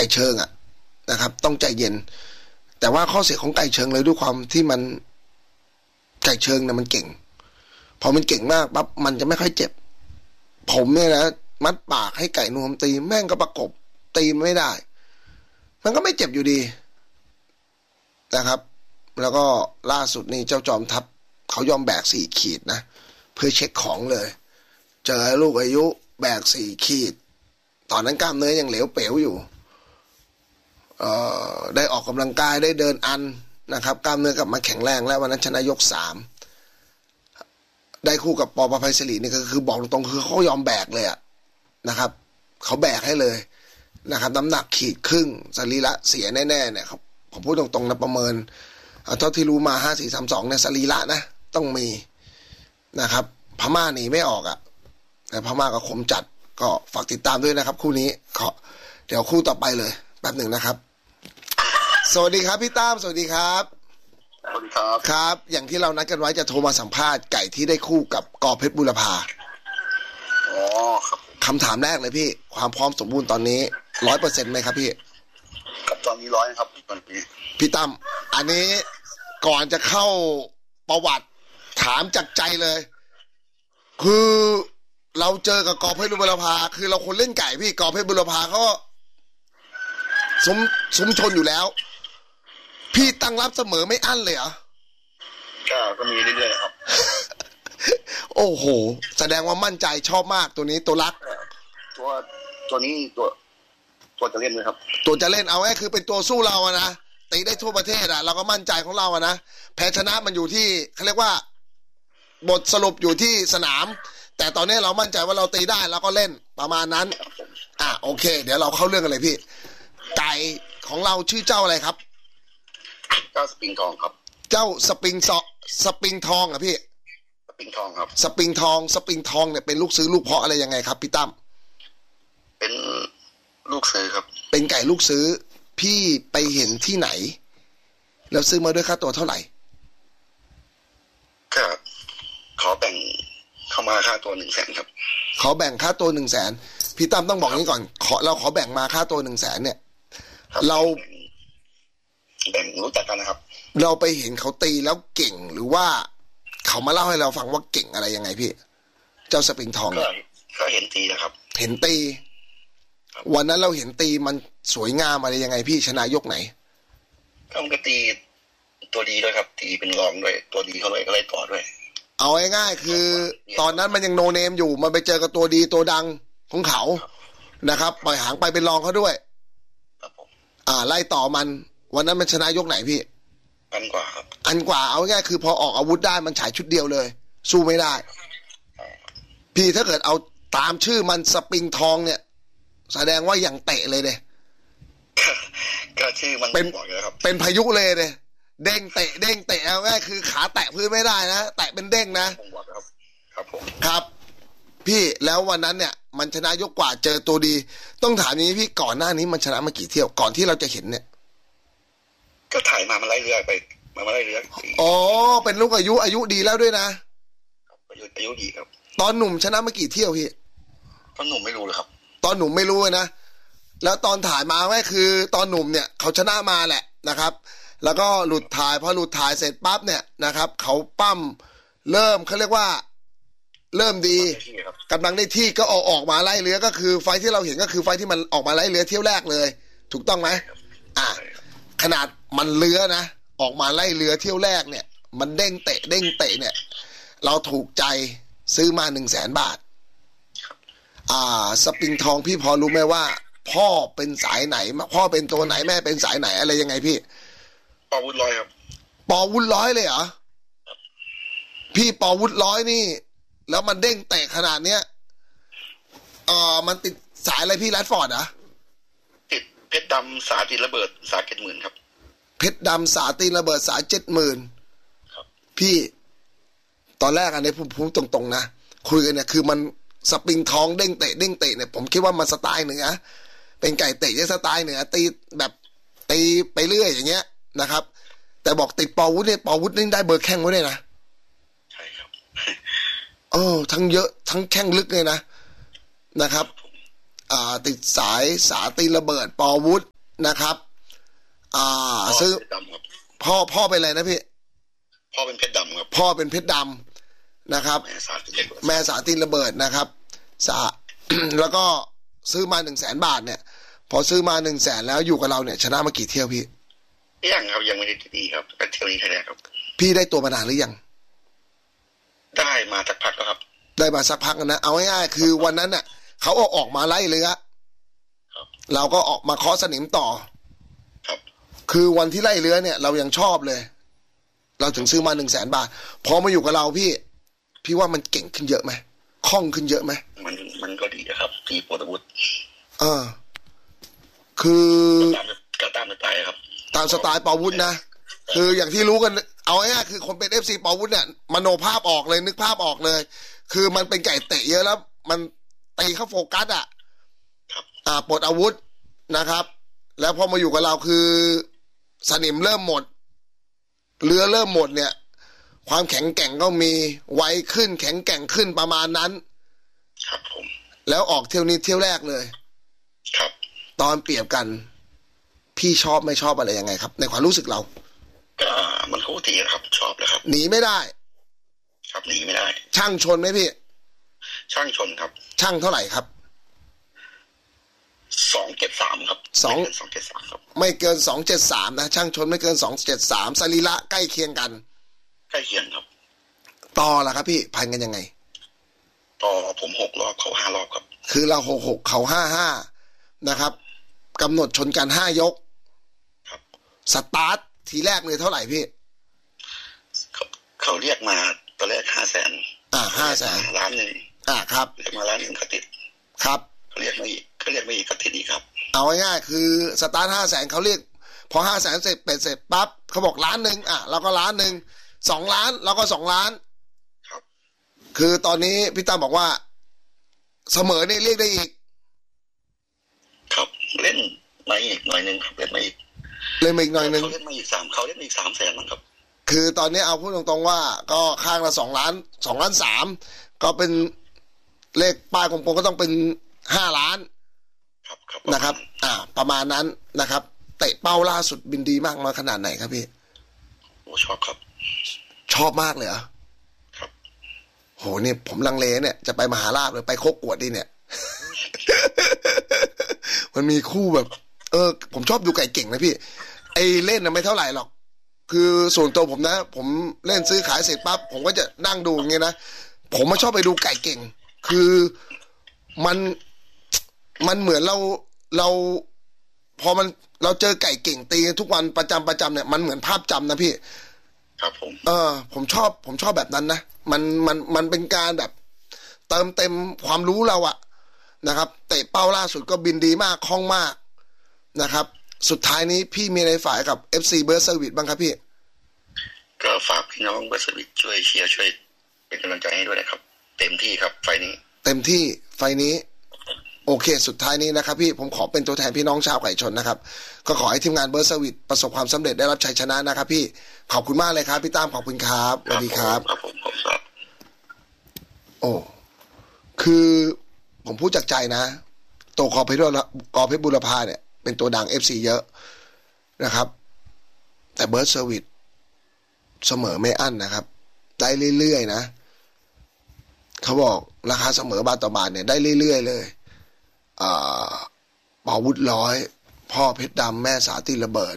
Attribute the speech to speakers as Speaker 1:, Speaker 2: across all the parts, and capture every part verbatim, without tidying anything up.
Speaker 1: ก่เชิงอ่ะนะครับต้องใจเย็นแต่ว่าข้อเสียของไก่เชิงเลยด้วยความที่มันไก่เชิงเนี่ยมันเก่งพอมันเก่งมากปั๊บมันจะไม่ค่อยเจ็บผมเนี่ยนะมัดปากให้ไก่นวมตีแม่งก็ประกบตีไม่ได้มันก็ไม่เจ็บอยู่ดีนะครับแล้วก็ล่าสุดนี่เจ้าจอมทัพเขายอมแบกสี่ขีดนะเพื่อเช็คของเลยเจอลูกอายุแบกสี่ขีดตอนนั้นกล้ามเนื้อยังเหลวเป๋วอยู่เอ่อได้ออกกำลังกายได้เดินอันนะครับกล้ามเนื้อกลับมาแข็งแรงแล้ววันนั้นชนะยกสามได้คู่กับปอประภัยศิรินี่ก็คือบอกตรงๆคือเขายอมแบกเลยอะนะครับเขาแบกให้เลยนะครับน้ำหนักขีดครึ่งสรีระเสียแน่ๆเนี่ยผมพูดตรงๆนะประเมินเท่าที่รู้มาห้าสี่สามสองเนี่ยสรีระนะต้องมีนะครับพม่าหนีไม่ออกอะแต่พม่าก็คมจัดก็ฝากติดตามด้วยนะครับคู่นี้ขอเดี๋ยวคู่ต่อไปเลยแป๊บหนึ่งนะครับสวัสดีครับพี่ตั้มสวัสดีครับ
Speaker 2: สวัสดีครับ
Speaker 1: ครับอย่างที่เรานัดกันไว้จะโทรมาสัมภาษณ์ไก่ที่ได้คู่กับกอเพชรบุรพา
Speaker 2: อ๋อครับ
Speaker 1: คำถามแรกเลยพี่ความพร้อมสมบูรณ์ตอนนี้ร้อยเปอร์เซ็นต์ไหมครับพี่
Speaker 2: กับตอนนี้ร้อยครับตอนนี้
Speaker 1: พี่ตั้มอันนี้ก่อนจะเข้าประวัติถามจากใจเลยคือเราเจอกับกอเพชรบุรพาคือเราคนเล่นไก่พี่กอเพชรบุรพาเขาสมสมชนอยู่แล้วพี่ตั้งรับเสมอไม่อั้นเลยเหรอ
Speaker 2: ก็ก็มีเรื่อยๆครับ
Speaker 1: โอ้โหแสดงว่ามั่นใจชอบมากตัวนี้ตัวรัก
Speaker 2: ตัวตัวนี้ตัวตัวจะเล่นเลยครับ
Speaker 1: ตัวจะเล่นเอาแค่คือเป็นตัวสู้เราอะนะตีได้ทั่วประเทศอะเราก็มั่นใจของเราอะนะแพ้ชนะมันอยู่ที่เขาเรียกว่าบทสรุปอยู่ที่สนามแต่ตอนนี้เรามั่นใจว่าเราตีได้เราก็เล่นประมาณนั้นอ่ะโอเคเดี๋ยวเราเข้าเรื่องกันเลยพี่ไก่ของเราชื่อเจ้าอะไรครับ
Speaker 2: เจ้าสปริงทองครับ
Speaker 1: เจ้าสปริงซอสปริงทองอ่ะพี่
Speaker 2: สปริงทองครับ
Speaker 1: สปริงทองสปริงทองเนี่ยเป็นลูกซื้อลูกเพาะอะไรยังไงครับพี่ตั้ม
Speaker 2: เป็นลูกซื้อครับ
Speaker 1: เป็นไก่ลูกซื้อพี่ไปเห็นที่ไหนแล้วซื้อมาด้วยค่าตัวเท่าไหร่
Speaker 2: ก็ขอแบ่งเข้ามาค่าตัวหนึ่งแสนครับ
Speaker 1: ขอแบ่งค่าตัวหนึ่งแสนพี่ตั้มต้องบอกนี้ก่อนขอเราขอแบ่งมาค่าตัวหนึ่งแสนเนี่ยเรา
Speaker 2: แบ่งรู้จักกันนะครับ
Speaker 1: เราไปเห็นเขาตีแล้วเก่งหรือว่าเขามาเล่าให้เราฟังว่าเก่งอะไรยังไงพี่เจ้าสปริงทอง
Speaker 2: ก็ก็เห็นตีนะครับ
Speaker 1: เห็นตีวันนั้นเราเห็นตีมันสวยงามอะไรยังไงพี่ชนะยกไหน
Speaker 2: ก็มันก็ตีตัวดีด้วยครับตีเป็นรองด้วยตัวดีเขาเลยก็เลยต่อด้วย
Speaker 1: เอาง่ายๆคือตอนนั้นมันยังโนเนมอยู่มันไปเจอกับตัวดีตัวดังของเขานะครับปล่อยหางไปเป็นรองเขาด้วยอ่าไล่ต่อมันวันนั้นมันชนะยกไหนพี่
Speaker 2: อันกว่าครับ
Speaker 1: อันกว่าเอาง่ายคือพอออกอาวุธได้มันฉายชุดเดียวเลยสู้ไม่ได้พี่ถ้าเกิดเอาตามชื่อมันสปริงทองเนี่ยแสดงว่าอย่างเตะเลยเด้
Speaker 2: ก็ชื่อมัน
Speaker 1: เป็น
Speaker 2: บอกเลยครับ
Speaker 1: เป็นพายุเลยเด้เด้งเตะเด้งเตะเอาง่ายคือขาแตะพื้นไม่ได้นะแตะเป็นเด้งนะครับ
Speaker 2: ครับผม
Speaker 1: ครับพี่แล้ววันนั้นเนี่ยมันชนะยกกว่าเจอตัวดีต้องถามนี้พี่ก่อนหน้านี้มันชนะมากี่เที่ยวก่อนที่เราจะเห็นเนี่ย
Speaker 2: ก็ถ่ายมามันไล่เรื่อยไปมามาไล่เรื่อย
Speaker 1: อ๋อเป็นลูกอายุอายุดีแล้วด้วยนะ
Speaker 2: อายุอายุดีครับ
Speaker 1: ตอนหนุ่มชนะมากี่เที่ยวพี่
Speaker 2: ตอนหนุ่มไม่รู้เลยครับ
Speaker 1: ตอนหนุ่มไม่รู้นะแล้วตอนถ่ายมาแม่คือตอนหนุ่มเนี่ยเขาชนะมาแหละนะครับแล้วก็หลุดถ่ายพอหลุดถ่ายเสร็จปั๊บเนี่ยนะครับเขาปั้มเริ่มเขาเรียกว่าเริ่มดีกำลังได้ที่ก็ออกออกมาไล่เรือก็คือไฟที่เราเห็นก็คือไฟที่มันออกมาไล่เรือเที่ยวแรกเลยถูกต้องไหมอ่ะขนาดมันเรือนะออกมาไล่เรือเที่ยวแรกเนี่ยมันเด้งเตะเด้งเตะเนี่ยเราถูกใจซื้อมาหนึ่งแสนบาทอ่าสปริงทองพี่พอรู้ไหมว่าพ่อเป็นสายไหนพ่อเป็นตัวไหนแม่เป็นสายไหนอะไรยังไงพี่
Speaker 2: ปอวุฒิร้อยครับ
Speaker 1: ปอวุฒิร้อยเลยเหรอพี่ปอวุฒิร้อยนี่แล้วมันเด้งเตะขนาดเนี้ยเอ่อมันติดสายอะไรพี่แรดฟอร์ดเหรอ
Speaker 2: ติดเพชรดำสาติระเบิดสาเจ็ดหมื่นครับ
Speaker 1: เพชรดำสาตีระเบิดสาเจ็ดหมื่นพี่ตอนแรกอันนี้ผมพูดตรงๆนะคุยกันเนี่ยคือมันสปริงทองเด้งเตะเด้งเตะเนี่ยผมคิดว่ามันสไตล์เหนือเป็นไก่เตะที่สไตล์เหนือตีแบบตีไปเรื่อยอย่างเงี้ยนะครับแต่บอกติดปอวุฒิเนี่ยปอวุฒินี่ได้เบอร์แข้งไว้เลยนะ
Speaker 2: ใช่ครับ
Speaker 1: เออทั้งเยอะทั้งแข้งลึกเลยนะนะครับอ่าติดสายสาตีระเบิดปอวุธนะครับอ่าซื้อพ่อพ่อเป็นอะไรนะพี่
Speaker 2: พ่อเป็นเพชรดำครับ
Speaker 1: พ่อเป็นเพชรดำนะครับแม่สาตีระเบิดนะครับสา แล้วก็ซื้อมาหนึ่งแสนบาทเนี่ยพอซื้อมาหนึ่งแสนแล้วอยู่กับเราเนี่ยชนะมากี่เที่ยวพี่
Speaker 2: ยังครับยังไม่ได้ดีครับก็เที่ยวนี้แค่ครับ
Speaker 1: พี่ได้ตัวมานานหรือยัง
Speaker 2: ได้มาสักพักแล้วครับ
Speaker 1: ได้มาสักพักนะเอาง่ายๆคือวันนั้นน่ะเขาออกออกมาไล่เรือเราก็ออกมาเคาะสนิมต่อ
Speaker 2: ครับ
Speaker 1: คือวันที่ไล่เรือเนี่ยเรายังชอบเลยเราถึงซื้อมาหนึ่งแสนบาทพอมาอยู่กับเราพี่พี่ว่ามันเก่งขึ้นเยอะไหมคล่องขึ้นเยอะไหม
Speaker 2: มันมันก็ดีนะครับตีปวดอาวุธ
Speaker 1: เออคือ
Speaker 2: ก็ตามสไตล์ครับ
Speaker 1: ตามสไตล์ปอวุธนะคืออย่างที่รู้กันเอาง่ายๆคือคนเป็น เอฟ ซี ปอวุธเนี่ยมโนภาพออกเลยนึกภาพออกเลยคือมันเป็นไก่เตะเยอะแล้วมันตีเข้าโฟกัสอ่ะอ่าปลดอาวุธนะครับแล้วพอมาอยู่กับเราคือสนิมเริ่มหมดเรือเริ่มหมดเนี่ยความแข็งแกร่งก็มีไวขึ้นแข็งแกร่งขึ้นประมาณนั้น
Speaker 2: ครับผม
Speaker 1: แล้วออกเที่ยวนี้เที่ยวแรกเลย
Speaker 2: ครับ
Speaker 1: ตอนเปรียบกันพี่ชอบไม่ชอบอะไรยังไงครับในความรู้สึกเรา
Speaker 2: ก็มันคู่ตีครับชอบเลยครับ
Speaker 1: หนีไม่ได้
Speaker 2: ครับหนีไม่ได้
Speaker 1: ช่างชนไหมพี่
Speaker 2: ช่างชนครับ
Speaker 1: ช่างเท่าไหร่ครับ
Speaker 2: สองเจ็ดสามครับ
Speaker 1: สองสองเจ็ดสามครับไม่เกินสองเจ็ดสามนะช่างชนไม่เกินสองเจ็ดสามสรีระใกล้เคียงกัน
Speaker 2: ใกล้เคียงครับ
Speaker 1: ต่อละครับพี่พันกันยังไง
Speaker 2: ต่อผมหกรอบเขาห้ารอบครับ
Speaker 1: คือเราหกหกเขาห้าห้านะครับกำหนดชนกันห้ายก
Speaker 2: ครับ
Speaker 1: สตาร์ททีแรกเลยเท่าไหร่พี่
Speaker 2: เขาเขาเรียกมาตอนแรกห้าแสน
Speaker 1: อ่าห้าแสน
Speaker 2: ล้านหนึ่ง
Speaker 1: อ่าครับ
Speaker 2: เรียกมาล้านหนึ่งเขาติด
Speaker 1: ครับ
Speaker 2: เขาเรียกมาอีกเขาเรียกมาอีกเขาติดอีกครับ
Speaker 1: เอาง่ายๆคือสตาร์ทห้าแสนเขาเรียกพอห้าแสนเสร็จเป็ดเสร็จปั๊บเขาบอกล้านหนึ่งอ่ะเราก็ล้านหนึ่งสองล้านเราก็สองล้าน
Speaker 2: ครับ
Speaker 1: คือตอนนี้พี่ตั้มบอกว่าเสมอนี่เรียกได้อีก
Speaker 2: ครับเล่นมาอีกหน่อยนึงครับเล่นมาอีก
Speaker 1: เล่นมาอีกหน่อยนึง
Speaker 2: เขาเล่นมาอีกสามเขาเล่นมาอีกสามแสนมั้งครับ
Speaker 1: คือตอนนี้เอาพูดตรงๆว่าก็ข้างละสองล้านสองล้านสามก็เป็นเลขป้ายกลมๆก็ต้องเป็นห้าล้าน
Speaker 2: ครับครับ
Speaker 1: นะครับอ่าประมาณนั้นนะครับเตะเป้าล่าสุดบินดีมากมาขนาดไหนครับพี่
Speaker 2: โอ้ชอบครับ
Speaker 1: ชอบมากเลยเหรอ
Speaker 2: ครับ
Speaker 1: โหเนี่ยผมลังเลเนี่ยจะไปมหาราชหรือไปโคกกวดดีเนี่ย มันมีคู่แบบเออผมชอบดูไก่เก่งนะพี่ไอเล่นนะไม่เท่าไหร่หรอกคือส่วนตัวผมนะผมเล่นซื้อขายเสร็จปั๊บผมก็จะนั่งดูอย่างเงี้ยนะผมมาชอบไปดูไก่เก่งคือมันมันเหมือนเราเราพอมันเราเจอไก่เก่งตีทุกวันประจำประจำเนี่ยมันเหมือนภาพจำนะพี่
Speaker 2: ครับผม
Speaker 1: เออผมชอบผมชอบแบบนั้นนะมันมันมันเป็นการแบบเติมเต็มความรู้เราอะนะครับเตะเป้าล่าสุดก็บินดีมากคล่องมากนะครับสุดท้ายนี้พี่มีอะไรฝ่ายกับ เอฟ ซี Bird Service บ้างครับพี่
Speaker 2: ก็ฝากพี่น้อง Bird Service ช่วยเชียร์ช่วยเป็นกำลังใจให้ด้วยนะครับเต็มที่ครับไฟนี้
Speaker 1: เต็มที่ไฟนี้โอเคสุดท้ายนี้นะครับพี่ผมขอเป็นตัวแทนพี่น้องชาวไก่ชนนะครับก็ขอให้ทีมงาน Bird Service ประสบความสำเร็จได้รับชัยชนะนะครับพี่ขอบคุณมากเลยครับพี่ตั้มขอบคุณครับสวัสดีครับ
Speaker 2: ครับผมผมครับ
Speaker 1: โอ้คือผมพูดจากใจนะตัวกอเพชรกอเพชรบุรพาเนี่ยเป็นตัวดัง เอฟ ซี เยอะนะครับแต่ Bird Service เสมอไม่อั้นนะครับได้เรื่อยๆนะเขาบอกราคาเสมอบาทต่อบาทเนี่ยได้เรื่อยๆเลยอ่าปอวุธร้อยพ่อเพชรดำแม่สาตีระเบิด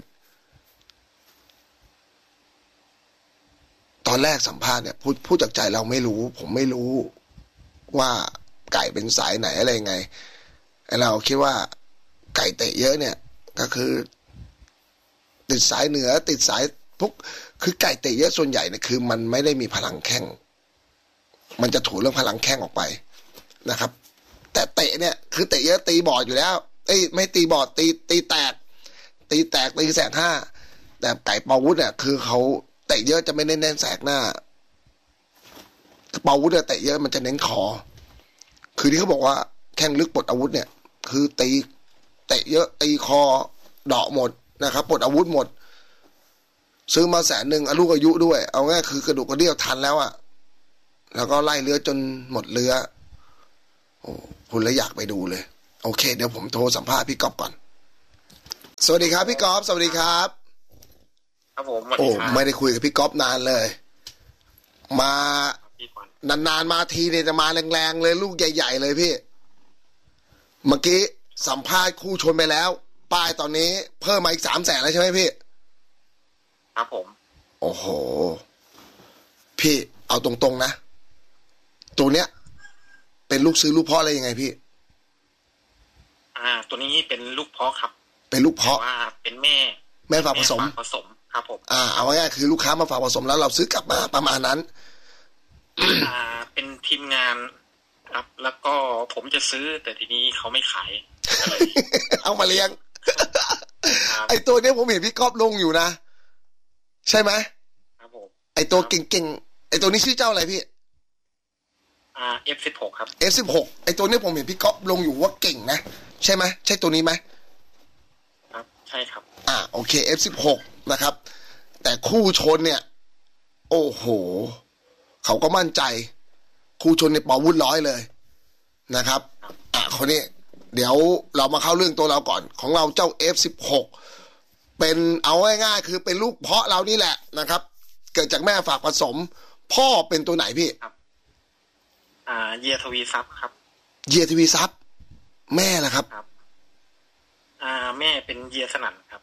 Speaker 1: ตอนแรกสัมภาษณ์เนี่ยพูดพูดจากใจเราไม่รู้ผมไม่รู้ว่าไก่เป็นสายไหนอะไรไงเราคิดว่าไก่เตะเยอะเนี่ยก็คือติดสายเหนือติดสายพวกคือไก่เตะเยอะส่วนใหญ่เนี่ยคือมันไม่ได้มีพลังแข้งมันจะถูเรื่องพลังแข้งออกไปนะครับแต่เตะเนี่ยคือเตะเยอะตีบอดอยู่แล้วเอ้ยไม่ตีบอดตีตีแตกตีแตกตีแสกห้าแต่ไก่ปอวุธเนี่ยคือเขาเตะเยอะจะไม่เน้นแสกหน้าปอวุธเนี่ยเตะเยอะมันจะเน้นคอคือที่เขาบอกว่าแข้งลึกปลดอาวุธเนี่ยคือตีเตะเยอะตีคอเดาะหมดนะครับปลดอาวุธหมดซื้อมาแสนหนึ่งอายุอายุด้วยเอาง่ายคือกระดูกกระเดี่ยวทันแล้วอะแล้วก็ไล่เรือจนหมดเรือโอ้คุณเลยอยากไปดูเลยโอโอเคเดี๋ยวผมโทรสัมภาษณ์พี่ก๊อฟก่อนสวัสดีครับพี่ก๊อฟสวัสดีครับ
Speaker 3: ครับผมสวัส
Speaker 1: โอ้
Speaker 3: ดีครับ
Speaker 1: ไม่ได้คุยกับพี่ก๊อฟนานเลยมานานๆมาทีเนี่ยจะมาแรงๆเลยลูกใหญ่ๆเลยพี่เมื่อกี้สัมภาษณ์คู่ชนไปแล้วป้ายตอนนี้เพิ่มมาอีกสามแสนแล้วใช่ไหมพี่
Speaker 3: ครับผม
Speaker 1: โอ้โหพี่เอาตรงๆนะตัวเนี้ยเป็นลูกซื้อลูกพ่ออะไรยังไงพี่
Speaker 3: อ่าตัวนี้เป็นลูกเพาะครับ
Speaker 1: เป็นลูกเพาะ
Speaker 3: ว่าเป็นแม่
Speaker 1: แม่ฝากผสม
Speaker 3: ผสมครับผม
Speaker 1: อ่าเอาง่ายๆคือลูกค้ามาฝากผสมแล้วเราซื้อกลับมาประมาณนั้น
Speaker 3: อ่าเป็นทีมงานครับแล้วก็ผมจะซื้อแต่ทีนี้เขาไม่ขาย
Speaker 1: เอามาเลี้ยง ไอตัวนี้ผมเห็นพี่ก๊อฟลงอยู่นะใช่ไหม
Speaker 3: ครับผม
Speaker 1: ไอตัวเก่งๆไอตัวนี้ชื่อเจ้าอะไรพี่
Speaker 3: อ่า เอฟ สิบหก ครับ
Speaker 1: เอฟ สิบหก ไอตัวนี้ผมเห็นพี่ก๊อฟลงอยู่ว่าเก่งนะใช่ไหมใช่ตัวนี้ไหม
Speaker 3: ครับใช่ครับ
Speaker 1: อ่าโอเค เอฟ สิบหก นะครับแต่คู่ชนเนี่ยโอ้โหเขาก็มั่นใจคู่ชนในปอวุ้นร้อยเลยนะครับอ่ะคนนี้เดี๋ยวเรามาเข้าเรื่องตัวเราก่อนของเราเจ้า เอฟ สิบหก เป็นเอาง่ายๆคือเป็นลูกเพาะเรานี่แหละนะครับเกิดจากแม่ฝากผสมพ่อเป็นตัวไหนพี่
Speaker 3: ครับอ่าเยียทวีซับครับ
Speaker 1: เยียทวีซับแม่ล่ะครับ
Speaker 3: ครับอ่าแม่เป็นเยียสนั่นครับ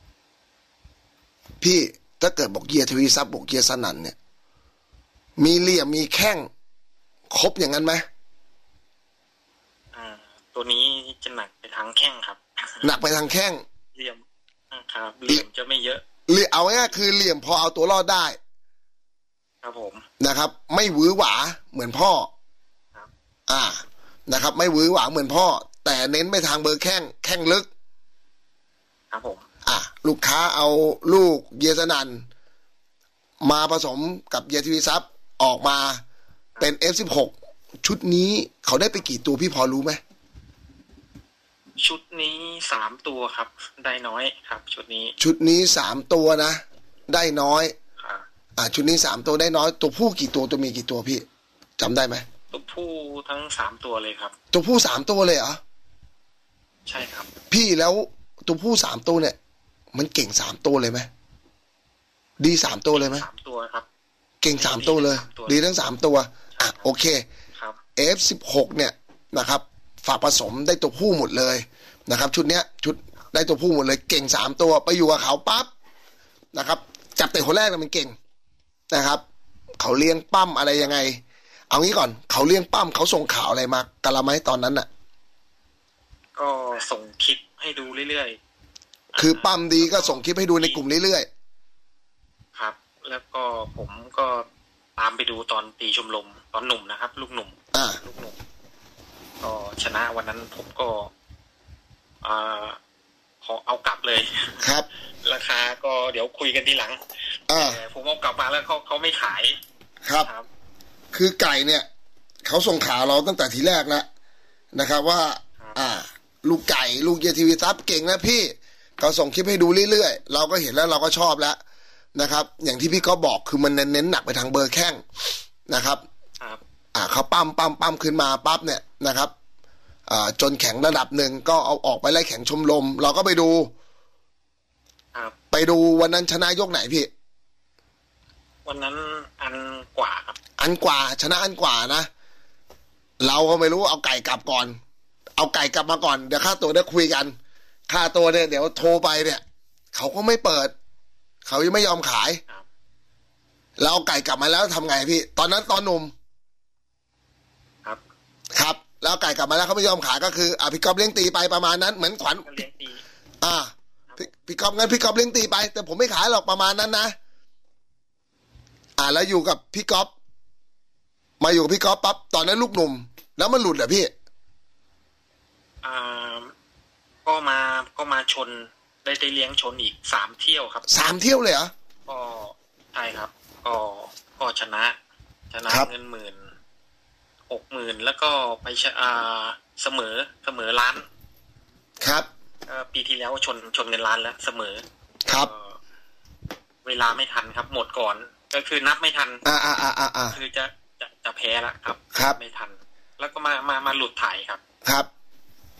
Speaker 1: พี่ถ้าเกิดบอกเยียทวีซับบอกเยียสนั่นเนี่ยมีเหลี่ยมมีแข้งครบอย่างนั้นไหม
Speaker 3: อ่าตัวนี้จะหนักไปทางแข้งครับ
Speaker 1: หนักไปทางแข้ง
Speaker 3: เหลี่ยมครับเหลี่ยมจะไม่เยอะ
Speaker 1: เหลี่ยมเอาง่ายๆคือเหลี่ยมพอเอาตัวรอดได้
Speaker 3: ครับผม
Speaker 1: นะครับไม่หวือหวาเหมือนพ่อ
Speaker 3: ครับ
Speaker 1: อ่านะครับไม่หวือหวาเหมือนพ่อแต่เน้นไปทางเบอร์แข้งแข้งลึก
Speaker 3: ครับผม
Speaker 1: อ่ะลูกค้าเอาลูกเยสนันมาผสมกับเยทีวีซับออกมาเป็น เอฟ สิบหก ชุดนี้เขาได้ไปกี่ตัวพี่พอรู้ไหม
Speaker 3: ชุดนี้สามตัวครับได้น้อยครับชุดนี้
Speaker 1: ชุดนี้สามตัวนะได้น้อย
Speaker 3: ครับ
Speaker 1: อ่าชุดนี้สามตัวได้น้อยตัวผู้กี่ตัวตัวเมียกี่ตัวพี่จำได้ไหม
Speaker 3: ตัวผู้ทั้งสามตัวเลยครับ
Speaker 1: ตัวผู้สามตัวเลยเหรอ
Speaker 3: ใช่ครับ
Speaker 1: พี่แล้วตัวผู้สามตัวเนี่ยมันเก่งสามตัวเลยไหมดีสามตัวเลยไหม
Speaker 3: สามตัวครับ
Speaker 1: เก่งสามตัวเลยดีทั้งสามตัวอ่ะโอเค
Speaker 3: ครับ
Speaker 1: เอฟ สิบหก เนี่ยนะครับฝากผสมได้ตัวผู้หมดเลยนะครับชุดเนี้ยชุดได้ตัวผู้หมดเลยเก่งสามตัวไปอยู่กับเขาปั๊บนะครับจับแต่คนแรกมันเก่งนะครับเขาเลี้ยงปั้มอะไรยังไงเอางี้ก่อนเขาเลี้ยงปั้มเขาส่งข่าวอะไรมากันละไหมตอนนั้นน่ะ
Speaker 3: ก็ส่งคลิปให้ดูเรื่อย
Speaker 1: ๆคือปั้มดีก็ส่งคลิปให้ดูในกลุ่มเรื่อย
Speaker 3: ๆครับแล้วก็ผมก็ตามไปดูตอนตีชมรมตอนหนุ่มนะครับลูกหนุ่ม
Speaker 1: อ่า
Speaker 3: ลูกหนุ่มก็ชนะวันนั้นผมก็อ่าขอเอากลับเลย
Speaker 1: ครับ
Speaker 3: ราคาก็เดี๋ยวคุยกันทีหลัง
Speaker 1: อ่า
Speaker 3: ผมเอากลับมาแล้วเขาเขาไม่ขาย
Speaker 1: ครับคือไก่เนี่ยเขาส่งข่าวเราตั้งแต่ทีแรกแล้วนะครับว่าอ่าลูกไก่ลูกเยทีวีซับเก่งนะพี่เขาส่งคลิปให้ดูเรื่อยๆเราก็เห็นแล้วเราก็ชอบแล้วนะครับอย่างที่พี่ก็บอกคือมันเน้นหนักไปทางเบอร์แข้งนะครับอ่าเขาปั้มปั้มปั้มขึ้นมาปั๊บเนี่ยนะครับอ่าจนแข็งระดับหนึ่งก็เอาออกไปไล่แข่งชมรมเราก็ไปดูไปดูวันนั้นชนะยกไหนพี่
Speaker 3: วันนั้นอันกว่าครับ
Speaker 1: อันกว่าชนะอันกว่านะเราก็ไม่รู้เอาไก่กลับก่อนเอาไก่กลับมาก่อนเดี๋ยวค่าตัวได้คุยกันค่าตัวเนี่ยเดี๋ยวโทรไปเนี่ยเขาก็ไม่เปิดเขายังไม่ยอมขายเราเอาไก่กลับมาแล้วทำไงพี่ตอนนั้นตอนหนุ่ม
Speaker 3: ครับ
Speaker 1: ครับแล้วไก่กลับมาแล้วเขาไม่ยอมขายก็คืออ่ะพี่ก๊อฟเลี้ยงตีไปประมาณนั้นเหมือนขวัญ
Speaker 3: เลี้ยงตี
Speaker 1: อ่าพี่พี่ก๊อฟงั้นพี่ก๊อฟเลี้ยงตีไปแต่ผมไม่ขายหรอกประมาณนั้นนะอ่าแล้วอยู่กับพี่ก๊อฟมาอยู่กับพี่ก๊อฟปั๊บตอนนั้นลูกหนุ่มแล้วมันหลุดเหรอพี่
Speaker 3: อ่าก็มาก็มาชนได้ได้เลี้ยงชนอีกสามเที่ยวครับ
Speaker 1: สามเที่ยวเลยเหรอ
Speaker 3: ก็ใช่ครับก็ก็ชนะชนะเงินหมื่นหกหมื่นแล้วก็ไปอ่าเสมอเสมอล้าน
Speaker 1: ครับ
Speaker 3: ปีที่แล้วชนชนเงินล้านแล้วเสมอ
Speaker 1: ครับ
Speaker 3: เวลาไม่ทันครับหมดก่อนก็คือนับไม่ทัน
Speaker 1: อ่าอ่าอ่าอ่า
Speaker 3: คือจะจะจะแพ้แล้วครับ
Speaker 1: ครับ
Speaker 3: ไม่ทันแล้วก็มามามาหลุดถ่ายครับ
Speaker 1: ครับ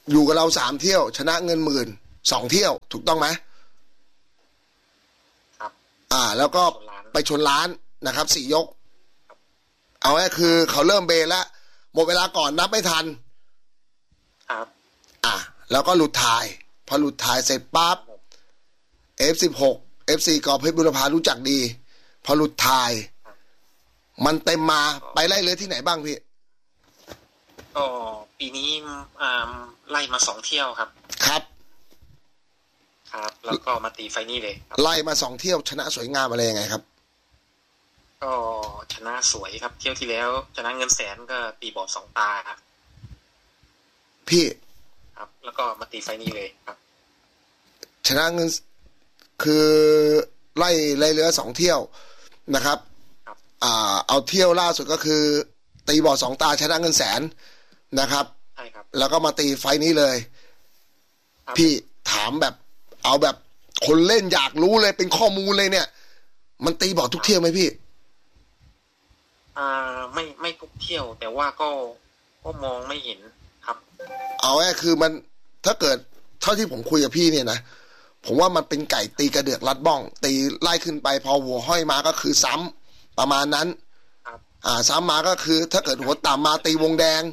Speaker 1: อยู่กับเราสามเที่ยวชนะเงินหมื่นสองเที่ยวถูกต้องไหม
Speaker 3: ครับ
Speaker 1: อ่าแล้วก็ไปชนล้านนะครับสี่ยกเอาไว้คือเขาเริ่มเบนแล้วหมดเวลาก่อนนับไม่ทัน
Speaker 3: ครับ
Speaker 1: อ่าแล้วก็หลุดถ่ายพอหลุดถ่ายเสร็จปั๊บ เอฟ สิบหก เอฟ ซี กอเพชรบุรพารู้จักดีพอหลุดถ่ายมันเต็มมาไปไล่เลือที่ไหนบ้างพี่
Speaker 3: ก็ปีนี้อ่าไล่มาสองเที่ยวครับ
Speaker 1: ครับ
Speaker 3: ครับแล้วก็มาตีไฟนี่เลย
Speaker 1: ไล่มาสองเที่ยวชนะสวยงามอะไรยังไงครับ
Speaker 3: ก็ชนะสวยครับเที่ยวที่แล้วชนะเงินแสนก็ตีบอดสองตาครับ
Speaker 1: พี่
Speaker 3: ครับแล้วก็มาตีไฟนี่เลยครับ
Speaker 1: ชนะเงินคือไล่ไล่เรือสองเที่ยวนะครับอ่าเอาเที่ยวล่าสุดก็คือตีบอดสองตาชนะเงินแสนนะครับ
Speaker 3: ใช่ครับ
Speaker 1: แล้วก็มาตีไฟนี้เลยพี่ถามแบบเอาแบบคนเล่นอยากรู้เลยเป็นข้อมูลเลยเนี่ยมันตีบอดทุกเที่ยวไหมพี่
Speaker 3: อ่าไม่ไม่ทุกเที่ยวแต่ว่าก็ก็มองไม่เห็นครับ
Speaker 1: เอาแค่คือมันถ้าเกิดเท่าที่ผมคุยกับพี่เนี่ยนะผมว่ามันเป็นไก่ตีกระเดือกรัดบ้องตีไล่ขึ้นไปพอหัวห้อยมาก็คือซ้ำประมาณนั้นอ่าซ้ำมาก็คือถ้าเกิดหัวต่ำมาตีวงแดง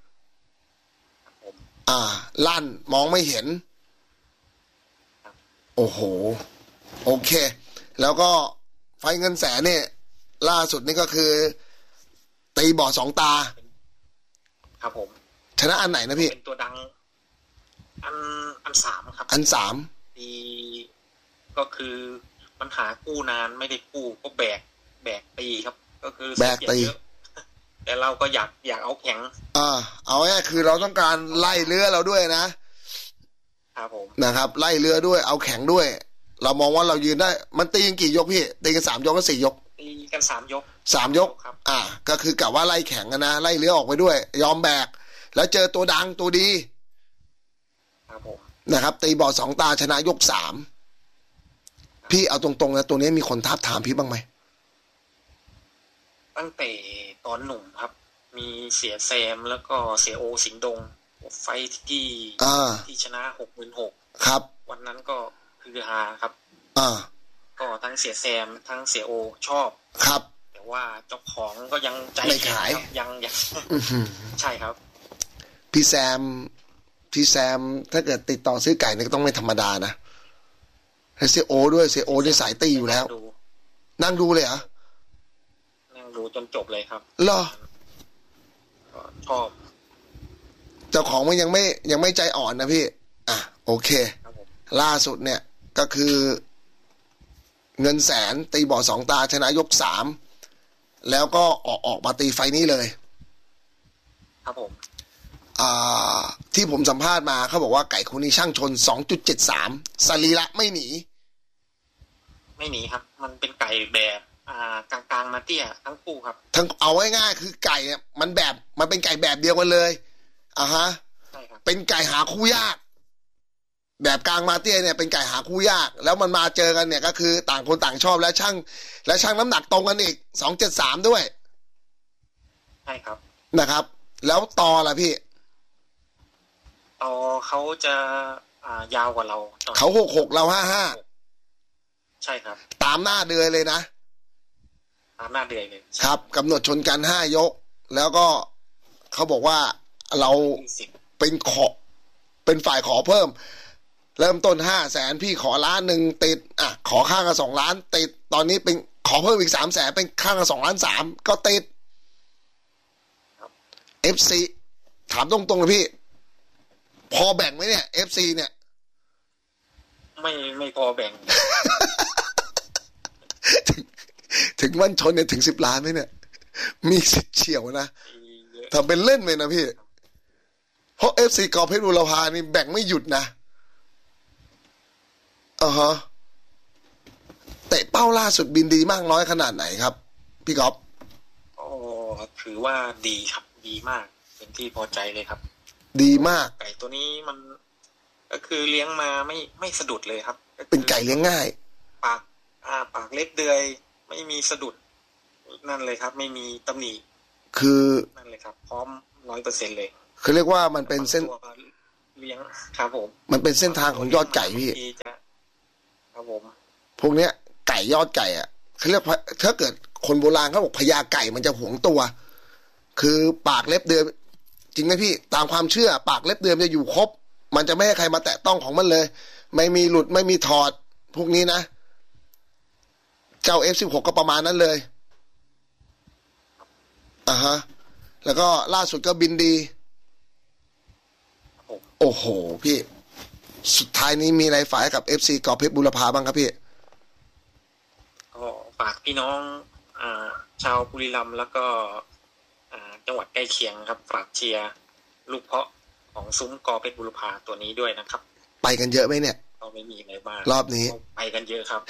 Speaker 1: อ่าลั่นมองไม่เห็นโอ้โหโอเคแล้วก็ไฟเงินแสนเนี่ยล่าสุดนี่ก็คือตีบอดสองตา
Speaker 3: ครับผม
Speaker 1: ชนะอันไหนนะพี่
Speaker 3: เป็นตัวดังอันอันสามครับ
Speaker 1: อันสาม
Speaker 3: ตีก็คือปัญหากู้นานไม่ได้กู้ก็แบกแบกตีครับก็คือ
Speaker 1: แบกตี
Speaker 3: แต่เราก็อยากอยากเอาแข็ง
Speaker 1: อ่าเอาแค่คือเราต้องการไล่เรือเราด้วยนะครับ
Speaker 3: ผม
Speaker 1: นะครับไล่เรือด้วยเอาแข็งด้วยเรามองว่าเรายืนได้มันตีกันกี่ยกพี่ตีกันสามยกก็สี่ยก
Speaker 3: ตีกันสามยก
Speaker 1: สามยกอ่าก็คือกะว่าไล่แข็งกันนะไล่เรือออกไปด้วยยอมแบกแล้วเจอตัวดังตัวดี
Speaker 3: ครับผม
Speaker 1: นะครับตีบอดสองตาชนะยกสามพี่เอาตรงๆนะตัวนี้มีคนท้าทามพี่บ้างไหม
Speaker 3: ตั้งแต่ตอนหนุ่มครับมีเสียแซมแล้วก็เสียโอสิงห์ดงไฟที่ที่ชนะหกหมื่นหก
Speaker 1: ครับ
Speaker 3: วันนั้นก็คือฮาครับ
Speaker 1: อ่า
Speaker 3: ก็ทั้งเสียแซมทั้งเสียโอชอบ
Speaker 1: ครับ
Speaker 3: แต่ว่าเจ้าของก็ยังใจ
Speaker 1: ไม่ขาย
Speaker 3: ยังยังใช่ครับ
Speaker 1: พี่แซมพี่แซมถ้าเกิดติดต่อซื้อไก่เนี่ยก็ต้องไม่ธรรมดานะให้เสียโอด้วยเสียโอได้สายตีอยู่แล้วนั่งดูเลยเหรอ
Speaker 3: นั่งดูจนจบเลยครับ
Speaker 1: เหรอ
Speaker 3: ชอบ
Speaker 1: เจ้าของมันยังไม่ยังไม่ใจอ่อนนะพี่อ่ะโอเคล่าสุดเนี่ยก็คือเงินแสนตีบอดสองตาชนะยกสามแล้วก็ออกออกมาตีไฟนี้เลย
Speaker 3: ครับผม
Speaker 1: อ่าที่ผมสัมภาษณ์มาเขาบอกว่าไก่คนนี้ช่างชน สองจุดเจ็ดสาม สรีระไม่หนี
Speaker 3: ไม่หนีครับมันเป็นไก่แบบอ่ากลางๆมาเตี้ยทั้งคู่ครับ
Speaker 1: ทั้งเอาง่ายๆคือไก่เนี่ยมันแบบมันเป็นไก่แบบเดียวกันเลยอ่ะฮะ
Speaker 3: ใช่ครับ
Speaker 1: เป็นไก่หาคู่ยากแบบกลางมาเตี้ยเนี่ยเป็นไก่หาคู่ยากแล้วมันมาเจอกันเนี่ยก็คือต่างคนต่างชอบและช่างและช่างน้ำหนักตรงกันอีกสองเจ็ดสามด้วย
Speaker 3: ใช่ครับ
Speaker 1: นะครับแล้วตอล่ะพี่
Speaker 3: ตอเขาจะอ่ายาวกว่าเรา
Speaker 1: เขาหกหกเราห้าห้า
Speaker 3: ใช่ครับ
Speaker 1: ตามหน้าเดือยเลยนะ
Speaker 3: ตามหน้าเดือยเลย
Speaker 1: ครับกำหนดชนกันห้ายกแล้วก็เขาบอกว่าเราเป็นขอเป็นฝ่ายขอเพิ่มเริ่มต้นห้าแสนพี่ขอล้านหนึ่งติดอ่ะขอข้างละสองล้านติดตอนนี้เป็นขอเพิ่มอีกสามแสนเป็นข้างละสองล้านสามก็ติดเอฟซีถามตรงๆเลยพี่พอแบ่งไหมเนี่ยเอฟซีเนี่ย
Speaker 3: ไม่ไม่พอแบ่ง
Speaker 1: ถึงถึงวันชนเนี่ยถึงสิบล้านไหมเนี่ยมีสิทธิ์เฉียวนะทำเป็นเล่นเลยนะพี่เพราะเอฟซีกอเพชรบุรพานี่แบ่งไม่หยุดนะอ่าฮะเตะเป้าล่าสุดบินดีมากน้อยขนาดไหนครับพี่ก๊อฟ
Speaker 3: โอ้ถือว่าดีครับดีมากเป็นที่พอใจเลยครับ
Speaker 1: ดีมาก
Speaker 3: ไก่ตัวนี้มันก็คือเลี้ยงมาไม่ไม่สะดุดเลยครับ
Speaker 1: เป็นไก่เลี้ยงง่าย
Speaker 3: ปากอ่าปากเล็กเดือยไม่มีสะดุดนั่นเลยครับไม่มีตำหนิ
Speaker 1: คือ
Speaker 3: นั่นเลยครับพร้อมร้อยเปอร์เซ็นต์เลย
Speaker 1: คือเรียกว่ามันเป็นเส้น
Speaker 3: เลี้ยงครับผม
Speaker 1: มันเป็นเส้นทางของยอดไก่พี่
Speaker 3: ครับผม
Speaker 1: พวกเนี้ยไก่ยอดไก่อ่ะเขาเรียกถ้าเกิดคนโบราณเขาบอกพญาไก่มันจะหวงตัวคือปากเล็บเดือนจริงไหมพี่ตามความเชื่อปากเล็บเดือนจะอยู่ครบมันจะไม่ให้ใครมาแตะต้องของมันเลยไม่มีหลุดไม่มีถอดพวกนี้นะเจ้า เอฟ สิบหก ก็ประมาณนั้นเลยอ่าฮะแล้วก็ล่าสุดก็บินดีโอ้โหพี่สุดท้ายนี้มีอะไรฝากกับ เอฟ ซี กอเพชรบุรพาบ้างครับพี่
Speaker 3: ก็ฝากพี่น้องอ่าชาวบุรีรัมย์แล้วก็อ่าจังหวัดใกล้เคียงครับฝากเชียร์ลูกเพาะของซุ้มกอเพชรบุรพาตัวนี้ด้วยนะครับ
Speaker 1: ไปกันเยอะไหมเนี่ย
Speaker 3: ก็ไม่มีอะไรมาก
Speaker 1: รอบนี้
Speaker 3: ไปกันเยอะครับ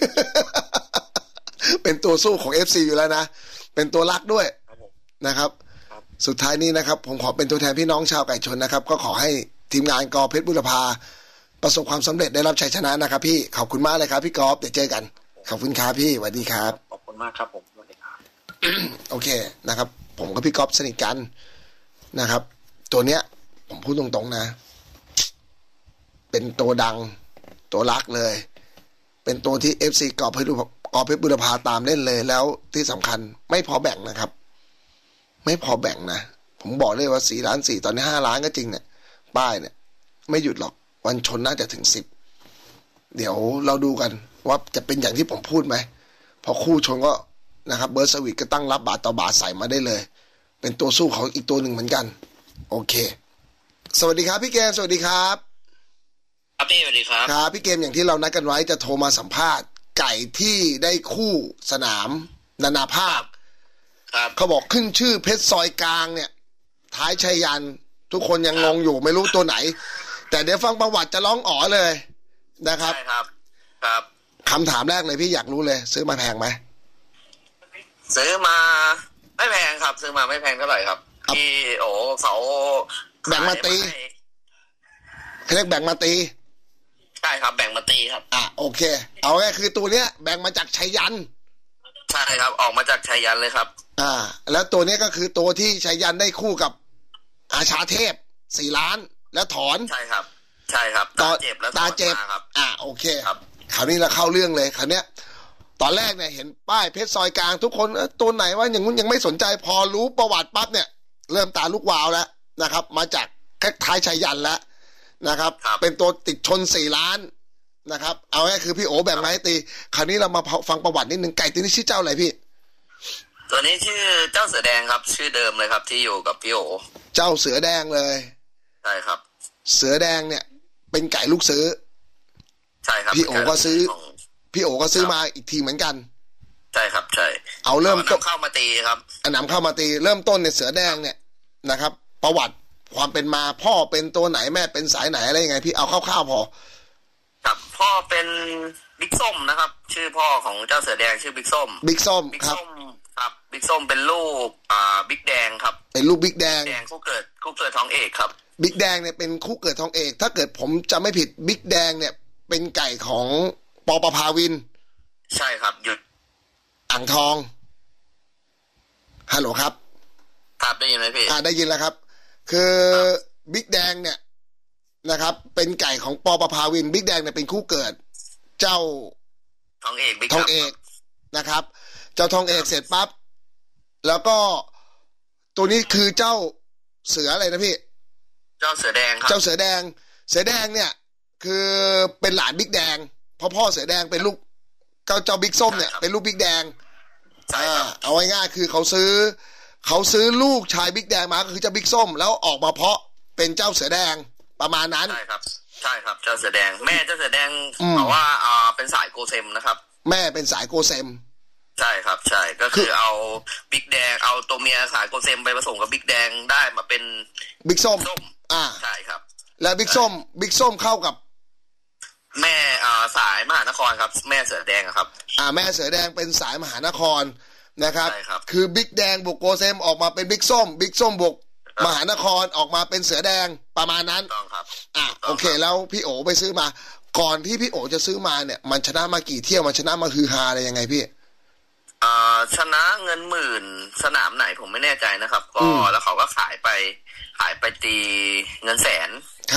Speaker 1: เป็นตัวสู้ของ เอฟ ซี อยู่แล้วนะเป็นตัวรักด้วยนะครับสุดท้ายนี้นะครับผมขอเป็นตัวแทนพี่น้องชาวไก่ชนนะครับก็ขอให้ทีมงานกอเพชรบุรพาประสบความสำเร็จได้รับชัยชนะนะครับพี่ขอบคุณมากเลยครับพี่กอล์ฟเดี๋ยวเจอกันขอบคุณครับพี่สวัสดีครับ
Speaker 3: ขอบคุณมากครับผมสวัสดีครับ
Speaker 1: โอเคนะครับผมกับพี่กอล์ฟสนิทกันนะครับตัวเนี้ยผมพูดตรงๆนะเป็นตัวดังตัวรักเลยเป็นตัวที่ เอฟ ซี กอเพชรกอเพชรบุรพาตามเล่นเลยแล้วที่สำคัญไม่พอแบ่งนะครับไม่พอแบ่งนะผมบอกเลยว่าสี่ล้านสี่ตอนนี้ห้าล้านก็จริงเนี่ยป้ายเนี่ยไม่หยุดหรอกวันชนน่าจะถึงสิบเดี๋ยวเราดูกันว่าจะเป็นอย่างที่ผมพูดไหมพอคู่ชนก็นะครับเบิร์ดสวิตก็ตั้งรับบาทต่อบาทใส่มาได้เลยเป็นตัวสู้ของอีกตัวหนึ่งเหมือนกันโอเคสวัสดีครับพี่เกมสวัสดีครับ
Speaker 4: ครับพี่สวัสดีครับ
Speaker 1: ครับพี่เกมอย่างที่เรานัดกันไว้จะโทรมาสัมภาษณ์ไก่ที่ได้คู่สนามนานาภาคเขาบอกขึ้นชื่อเพชรซอยกลางเนี่ยท้ายชัยยันทุกคนยังงงอยู่ไม่รู้ตัวไหนแต่เดี๋ยวฟังประวัติจะร้องอ๋อเลยนะครับ
Speaker 4: ใช่ครับครับ
Speaker 1: คำถามแรกเลยพี่อยากรู้เลยซื้อมาแพงไหม
Speaker 4: ซื้อมาไม่แพงครับซื้อมาไม่แพงเท่าไหร่ครับที่โอ้เขา
Speaker 1: แบ่งมาตีเขาเรียกแบ่งมาตี
Speaker 4: ใช่ครับแบ่งมาตีครับ
Speaker 1: อ่ะโอเคเอาแค่คือตัวเนี้ยแบ่งมาจากชัยยัน
Speaker 4: ใช่ครับออกมาจากชัยยันเลยครับ
Speaker 1: อ่าแล้วตัวนี้ก็คือตัวที่ชัยยันได้คู่กับอาชาเทพสี่ล้านแล้วถอน
Speaker 4: ใช่ครับใช่ครับตาเจ็บแล้ว
Speaker 1: ตาเจ็บ
Speaker 4: ครับ
Speaker 1: อ่าโอเคครับคราวนี้เราเข้าเรื่องเลยคราวเนี้ยตอนแรกเนี่ยเห็นป้ายเพชรซอยกลางทุกคนตัวไหนว่าอย่างนู้นยังไม่สนใจพอรู้ประวัติปั๊บเนี่ยเริ่มตาลูกวาวแล้วนะครับมาจากคล้ายๆชัยยันแล้วนะครับเป็นตัวติดชนสี่ล้านนะครับเอาง่ายคือพี่โอแบ่งมาให้ตีคราวนี้เรามาฟังประวัตินิดนึงไก่ตัวนี้ชื่อเจ้าอะไรพี่
Speaker 4: ตัวนี้ชื่อเจ้าเสือแดงครับชื่อเดิมเลยครับที่อยู่กับพี่โอ
Speaker 1: เจ้าเสือแดงเลย
Speaker 4: ใช่ครับ
Speaker 1: เสือแดงเนี่ยเป็นไก่ลูกซื้อ
Speaker 4: ใช่ครับ
Speaker 1: พี่โอก็ซื้อพี่โอก็ซื้อมาอีกทีเหมือนกัน
Speaker 4: ใช่ครับใช่
Speaker 1: เอาเริ่มต้น
Speaker 4: เข้ามาตีครับ
Speaker 1: อันนำเข้ามาตีเริ่มต้นเนี่ยเสือแดงเนี่ยนะครับประวัติความเป็นมาพ่อเป็นตัวไหนแม่เป็นสายไหนอะไรยังไงพี่เอาคร่าวๆพอ
Speaker 4: ครับพ่อเป็นบิ๊กส้มนะครับชื่อพ่อของเจ้าเสือแดงชื่อบิ๊กส้ม
Speaker 1: บิ๊กส้มครับ
Speaker 4: ครับบิ๊กส้มเป็นลูกอ่าบิ๊กแดงครับ
Speaker 1: เป็นลูกบิ๊กแดง
Speaker 4: แดงคู่เกิดคู่เกิดทองเอกครับ
Speaker 1: บิ๊กแดงเนี่ยเป็นคู่เกิดทองเอกถ้าเกิดผมจำไม่ผิดบิ๊กแดงเนี่ยเป็นไก่ของปอประภาวิน
Speaker 4: ใช่ครับหยุด
Speaker 1: อ่างทองฮัลโหลครับ
Speaker 4: ครับได้ยินไหมพี่
Speaker 1: อ่าได้ยินแล้วครับคือบิ๊กแดงเนี่ยนะครับเป็นไก่ของปอประภาวินบิ๊กแดงเนี่ยเป็นคู่เกิดเจ้า
Speaker 4: ทองเอก
Speaker 1: ทองเอกนะครับเจ้าทองเอกเสร็จปั๊บแล้วก็ตัวนี้คือเจ้าเสืออะไรนะพี่
Speaker 4: เจ้าเสือแดงครับ
Speaker 1: เจ้าเสือแดงเสือแดงเนี่ยคือเป็นหลานบิ๊กแดงเพราะพ่อเสือแดงเป็นลูกเจ้าเจ้าบิ๊กส้มเนี่ยเป็นลูกบิ๊กแดง
Speaker 4: ใช่ครับ
Speaker 1: เอาง่ายๆคือเขาซื้อเขาซื้อลูกชายบิ๊กแดงมาก็คือเจ้าบิ๊กส้มแล้วออกมาเพาะเป็นเจ้าเสือแดงประมาณนั้น
Speaker 4: ใช่ครับใช่ครับเจ้าเสือแดงแม่เจ้าเสือแดงบอกว่าอ่าเป็นสายโกเซมนะครับ
Speaker 1: แม่เป็นสายโกเซม
Speaker 4: ใช่ครับใช่ก็คือเอาบิ๊กแดงเอาตัวเมียสายโกเซมไปผสมกับบิ๊กแดงได้มาเป็น
Speaker 1: บิ๊กส้มอ่า
Speaker 4: ใช่ครับ
Speaker 1: แล้วบิ๊กส้มบิ๊กส้มเข้ากับ
Speaker 4: แม่อ่าสายมหานครครับแม่เสือแดงครับ
Speaker 1: อ่าแม่เสือแดงเป็นสายมหานครนะครับ
Speaker 4: ใช่ครับ
Speaker 1: คือบิ๊กแดงบวกโกเซมออกมาเป็นบิ๊กส้มบิ๊กส้มบวกมหานครออกมาเป็นเสือแดงประมาณนั้น
Speaker 4: ต้องครับ
Speaker 1: อ่ะโอเคแล้วพี่โอไปซื้อมาก่อนที่พี่โอจะซื้อมาเนี่ยมันชนะมากี่เที่ยวมันชนะมาคือฮาอะไรยังไงพี่
Speaker 4: อ่าชนะเงินหมื่นสนามไหนผมไม่แน่ใจนะครับก็แล้วเขาก็ขายไปขายไปตีเงินแสน
Speaker 1: ครับ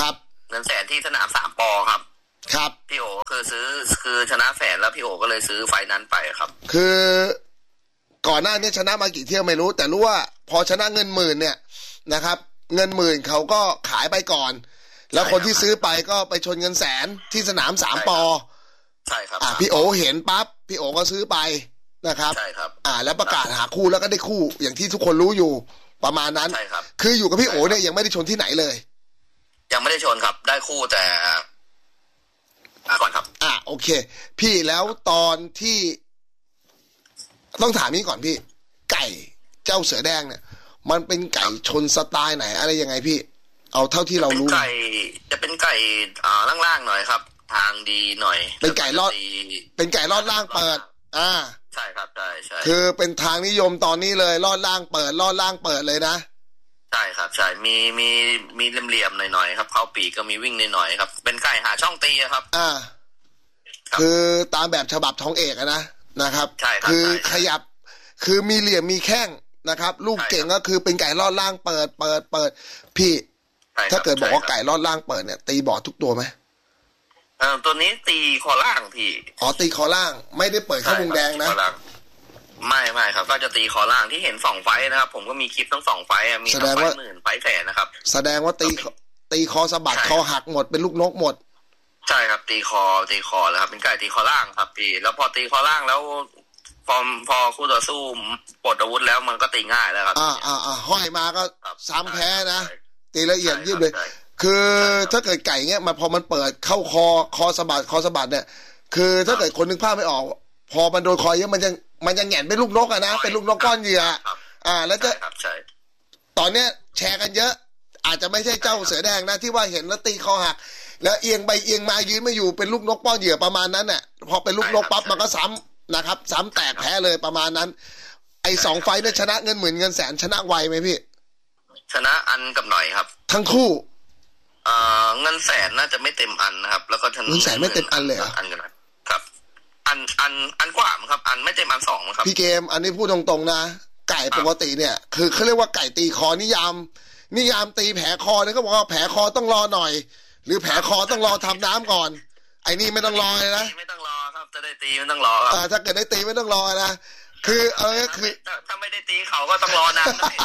Speaker 4: เงินแสนที่สนามสามปอครับ
Speaker 1: ครับ
Speaker 4: พี่โอคือซื้อคือชนะแสนแล้วพี่โอก็เลยซื้อไฟนั้นไปครับ
Speaker 1: คือก่อนหน้านี้ชนะมากี่เที่ยวไม่รู้แต่รู้ว่าพอชนะเงินหมื่นเนี่ยนะครับเงินหมื่นเขาก็ขายไปก่อนแล้วคนที่ซื้อไปก็ไปชนเงินแสนที่สนามสามปอ
Speaker 4: ใช่ครับ
Speaker 1: อ่าพี่โอเห็นปั๊บพี่โอก็ซื้อไปนะครับ
Speaker 4: ใช่ครับ
Speaker 1: อ่าแล้วประกาศหาคู่แล้วก็ได้คู่อย่างที่ทุกคนรู้อยู่ประมาณนั้น
Speaker 4: ใช่ครับ
Speaker 1: คืออยู่กับพี่โอเนี่ยยังไม่ได้ชนที่ไหนเลย
Speaker 4: ยังไม่ได้ชนครับได้คู่แต่ก่อนครับ
Speaker 1: อ่าโอเคพี่แล้วตอนที่ต้องถามนี้ก่อนพี่ไก่เจ้าเสือแดงเนี่ยมันเป็นไก่ชนสไตล์ไหนอะไรยังไงพี่เอาเท่าที่เรารู้
Speaker 4: ไก่จะเป็นไก่อ่าล่างๆหน่อยครับทางดีหน่อย
Speaker 1: เป็นไก่ลอดเป็นไก่ลอดล่างเปิดอ่า
Speaker 4: ใช่ครับใช่ใช่
Speaker 1: คือเป็นทางนิยมตอนนี้เลยลอดล่างเปิดลอดล่างเปิดเลยนะ
Speaker 4: ใช่ครับใช่มีมีมีเหลี่ยมๆหน่อยๆครับเข้าปีกก็มีวิ่งหน่อยๆครับเป็นไก่หาช่องตีครับ
Speaker 1: อ่าคือตามแบบฉบับทองเอกนะนะครับคือขยับคือมีเหลี่ยมมีแข้งนะครับลูกเก่งก็คือเป็นไก่ลอดล่างเปิดเปิดเปิดพี่ถ้าเกิดบอกว่าไก่ลอดล่างเปิดเนี่ยตีบอดทุกตัวไหม
Speaker 4: เออตัวนี้ตีคอล่างพี่
Speaker 1: อ๋อตีคอล่างไม่ได้เปิดเข้าวงแดงนะ
Speaker 4: ไม่ไม่ครับก็จะตีคอล่างที่เห็นสองไฟนะครับผมก็มีคลิปทั้งสองไฟมีทั้งไฟหมื่นไฟแสนนะครับ
Speaker 1: แสดงว่าตีตีคอสะบัดคอหักหมดเป็นลูกนกหมด
Speaker 4: ใช่ครับตีคอตีคอแล้วครับเป็นไก่ตีคอล่างครับพี่แล้วพอตีคอล่างแล้วพอพอคู่ต่อสู้ปลดอาวุธแล้วมันก็ตีง่ายแล้วครับ
Speaker 1: อ่าอ่าอ่าห้อยมาก็ซ้ำแพ้นะตีละเอียดยิบเลยคือถ้าเกิดไก่เงี้ยมันพอมันเปิดเข้าคอคอสะบัดคอสะบัดเนี่ยคือถ้าเกิดคนนึกภาพไม่ออกพอมันโดนคอเยอะมันจะมันจะแหง่นเป็นลูกนกอะนะเป็นลูกนกก้อนเหยื่ออ่าแล้วจะตอนเนี้ยแชร์กันเยอะอาจจะไม่ใช่เจ้าเสือแดงนะที่ว่าเห็นแล้วตีคอหักแล้วเอียงไปเอียงมายืนไม่อยู่เป็นลูกนกป้อนเหยื่อประมาณนั้นน่ะพอเป็นลูกนกปั๊บมันก็ซ้ำนะครับซ้ำแตกแพ้เลยประมาณนั้นไอ้สองไฟเนี่ยชนะเงินหมื่นเงินแสนชนะไวไหมพี่
Speaker 4: ชนะอันกับหน่อยครับ
Speaker 1: ทั้งคู่
Speaker 4: เอ่อเงินแสนน่าจะไม่เต็มอันนะครับแล้วก็ชนะ
Speaker 1: เงินแสนไม่เต็มอันเลยเหรอ
Speaker 4: อันกันครับอันอันอันกว่าครับอันไม่เต็มอันสองครับ
Speaker 1: พี่เกมอันนี้พูดตรงๆนะไก่ปกติเนี่ยคือเขาเรียกว่าไก่ตีคอนิยามนิยามตีแผลคอเนี่ยเขาบอกว่าแผลคอต้องรอหน่อยหรือแผลคอต้องรอทำน้ำก่อนไอ้นี่ไม่ต้องรอเลยนะ
Speaker 4: ไม่ต้องรอครับจะได้ตีไม่ต้องรอครับ
Speaker 1: ถ้าเกิดได้ตีไม่ต้องรอนะคือเออคือ
Speaker 4: ถ้าไม่ได้ตีเขาก็ต้องรอนานนะ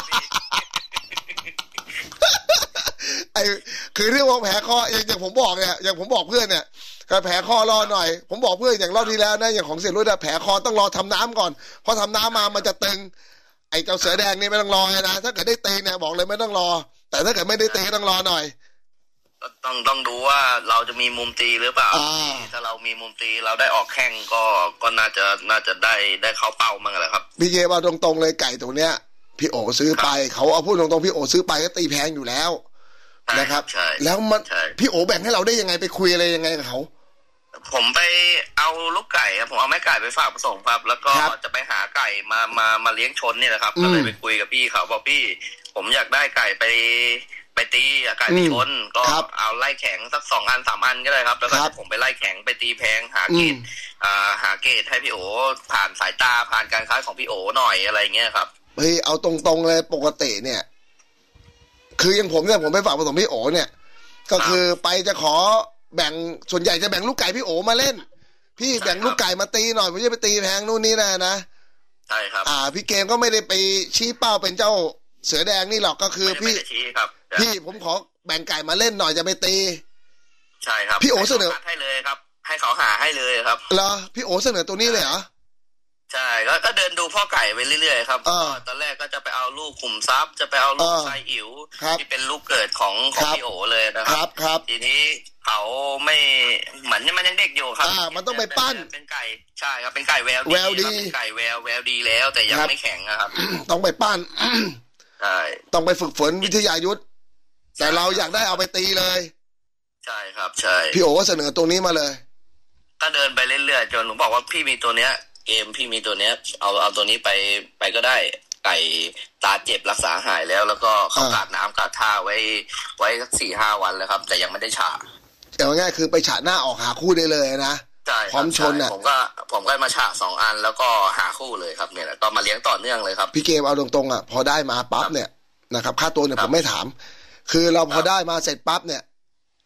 Speaker 1: ไอ้คือเรื่องของแผลคออย่างอย่างผมบอกเนี่ยอย่างผมบอกเพื่อนเนี่ยก็แผลคอรอหน่อยผมบอกเพื่อนอย่างรอบที่แล้วนะอย่างของเสียรุ่นแผลคอต้องรอทำน้ำก่อนพอทำน้ำมามันจะตึงไอ้เจ้าเสือแดงนี่ไม่ต้องรอนะถ้าเกิดได้ตีเนี่ยบอกเลยไม่ต้องรอแต่ถ้าเกิดไม่ได้ตีต้องรอหน่อย
Speaker 4: ต้องต้องดูว่าเราจะมีมุมตีหรือเปล่าถ้าเรามีมุมตีเราได้ออกแข้งก็ก็น่าจะน่าจะได้ได้เข้าเป้ามั่งแหละครับ
Speaker 1: พี่เกเอาตรงๆเลยไก่ตัวเนี้ยพี่โอซื้อไปเขาเอาพูดตรงๆพี่โอซื้อไปก็ตีแพงอยู่แล้วนะครับแล้วมันพี่โอแบ่งให้เราได้ยังไงไปคุยอะไรยังไงกับเขา
Speaker 4: ผมไปเอาลูกไก่ครับผมเอาแม่ไก่ไปฝากผสมครับแล้วก็จะไปหาไก่มามามาเลี้ยงชนนี่แหละครับก็เลยไปคุยกับพี่เขาบอกพี่ผมอยากได้ไก่ไปไปตีไก่ไปชนก็เอาไล่แข็งสักสองอันสามอันก็ได้ครับแล้วก็ผมไปไล่แข็งไปตีแพงหาเกตอ่าหาเกตให้พี่โอผ่านสายตาผ่านการค้าของพี่โอหน่อยอะไรเงี้ยครับ
Speaker 1: เฮ้ยเอาตรงๆเลยปกติเนี่ยคืออย่างผมเนี่ยผมไปฝากผสมพี่โอเนี่ยก็คือไปจะขอแบ่งส่วนใหญ่จะแบ่งลูกไก่พี่โอมาเล่นพี่แบ่งลูกไก่มาตีหน่อยผมจะไปตีแพงนู่นนี่นะนะ
Speaker 4: ใช่ครับ
Speaker 1: อ่าพี่เกมก็ไม่ได้ไปชี้เป้าเป็นเจ้าเสือแดงนี่หรอกก็คือพี่พี่ผมขอแบ่งไก่มาเล่นหน่อยจะไปตี
Speaker 4: ใช่ครับ
Speaker 1: พี่โอเสนอ
Speaker 4: ให้เลยครับให้เขาหาให้เลยครับ
Speaker 1: เหรอพี่โอเสนอตัวนี้เลยเหรอ
Speaker 4: ใช่ก็เดินดูพ่อไก่ไปเรื่อยๆครับตอนแรกก็จะไปเอาลูกขุมทรัพย์จะไปเอาลูกไซอิ๋วที่เป็นลูกเกิดของของพี่โอเลยนะครับทีนี้เขาไม่เหมือนมันยังเด็กอยู่ครับ
Speaker 1: มันต้องไปปั้น
Speaker 4: เป็นไก่ใช่ครับเป็นไก่แววดีเป็นไก่แววแววดีแล้วแต่ยังไม่แข็งนะครับ
Speaker 1: ต้องไปปั้น
Speaker 4: ใช่
Speaker 1: ต้องไปฝึกฝนวิทยายุทธแต่เราอยากได้เอาไปตีเลย
Speaker 4: ใช่ครับใช่
Speaker 1: พี่โอก็เสนอตรงนี้มาเลย
Speaker 4: ก็เดินไปเรื่อยๆจนผมบอกว่าพี่มีตัวเนี้ยเกมพี่มีตัวเนี้ยเอาเอาตัวนี้ไปไปก็ได้ไก่ตาเจ็บรักษาหายแล้วแล้วก็เขากาดน้ำกาดท่าไว้ไว้สักสี่ห้าวันแล้วครับแต่ยังไม่ได้ฉา
Speaker 1: เอาง่ายคือไปฉาหน้าออกหาคู่ได้เลยนะพร้อมชนอ่ะ
Speaker 4: ผมก็ผมก็มาฉาสองอันแล้วก็หาคู่เลยครับเนี่ยก็มาเลี้ยงต่อเนื่องเลยครับ
Speaker 1: พี่เกมเอาตรงๆอ่ะพอได้มาปั๊บเนี่ยนะครับค่าตัวเนี่ยผมไม่ถามคือเราพอได้มาเสร็จปั๊บเนี่ย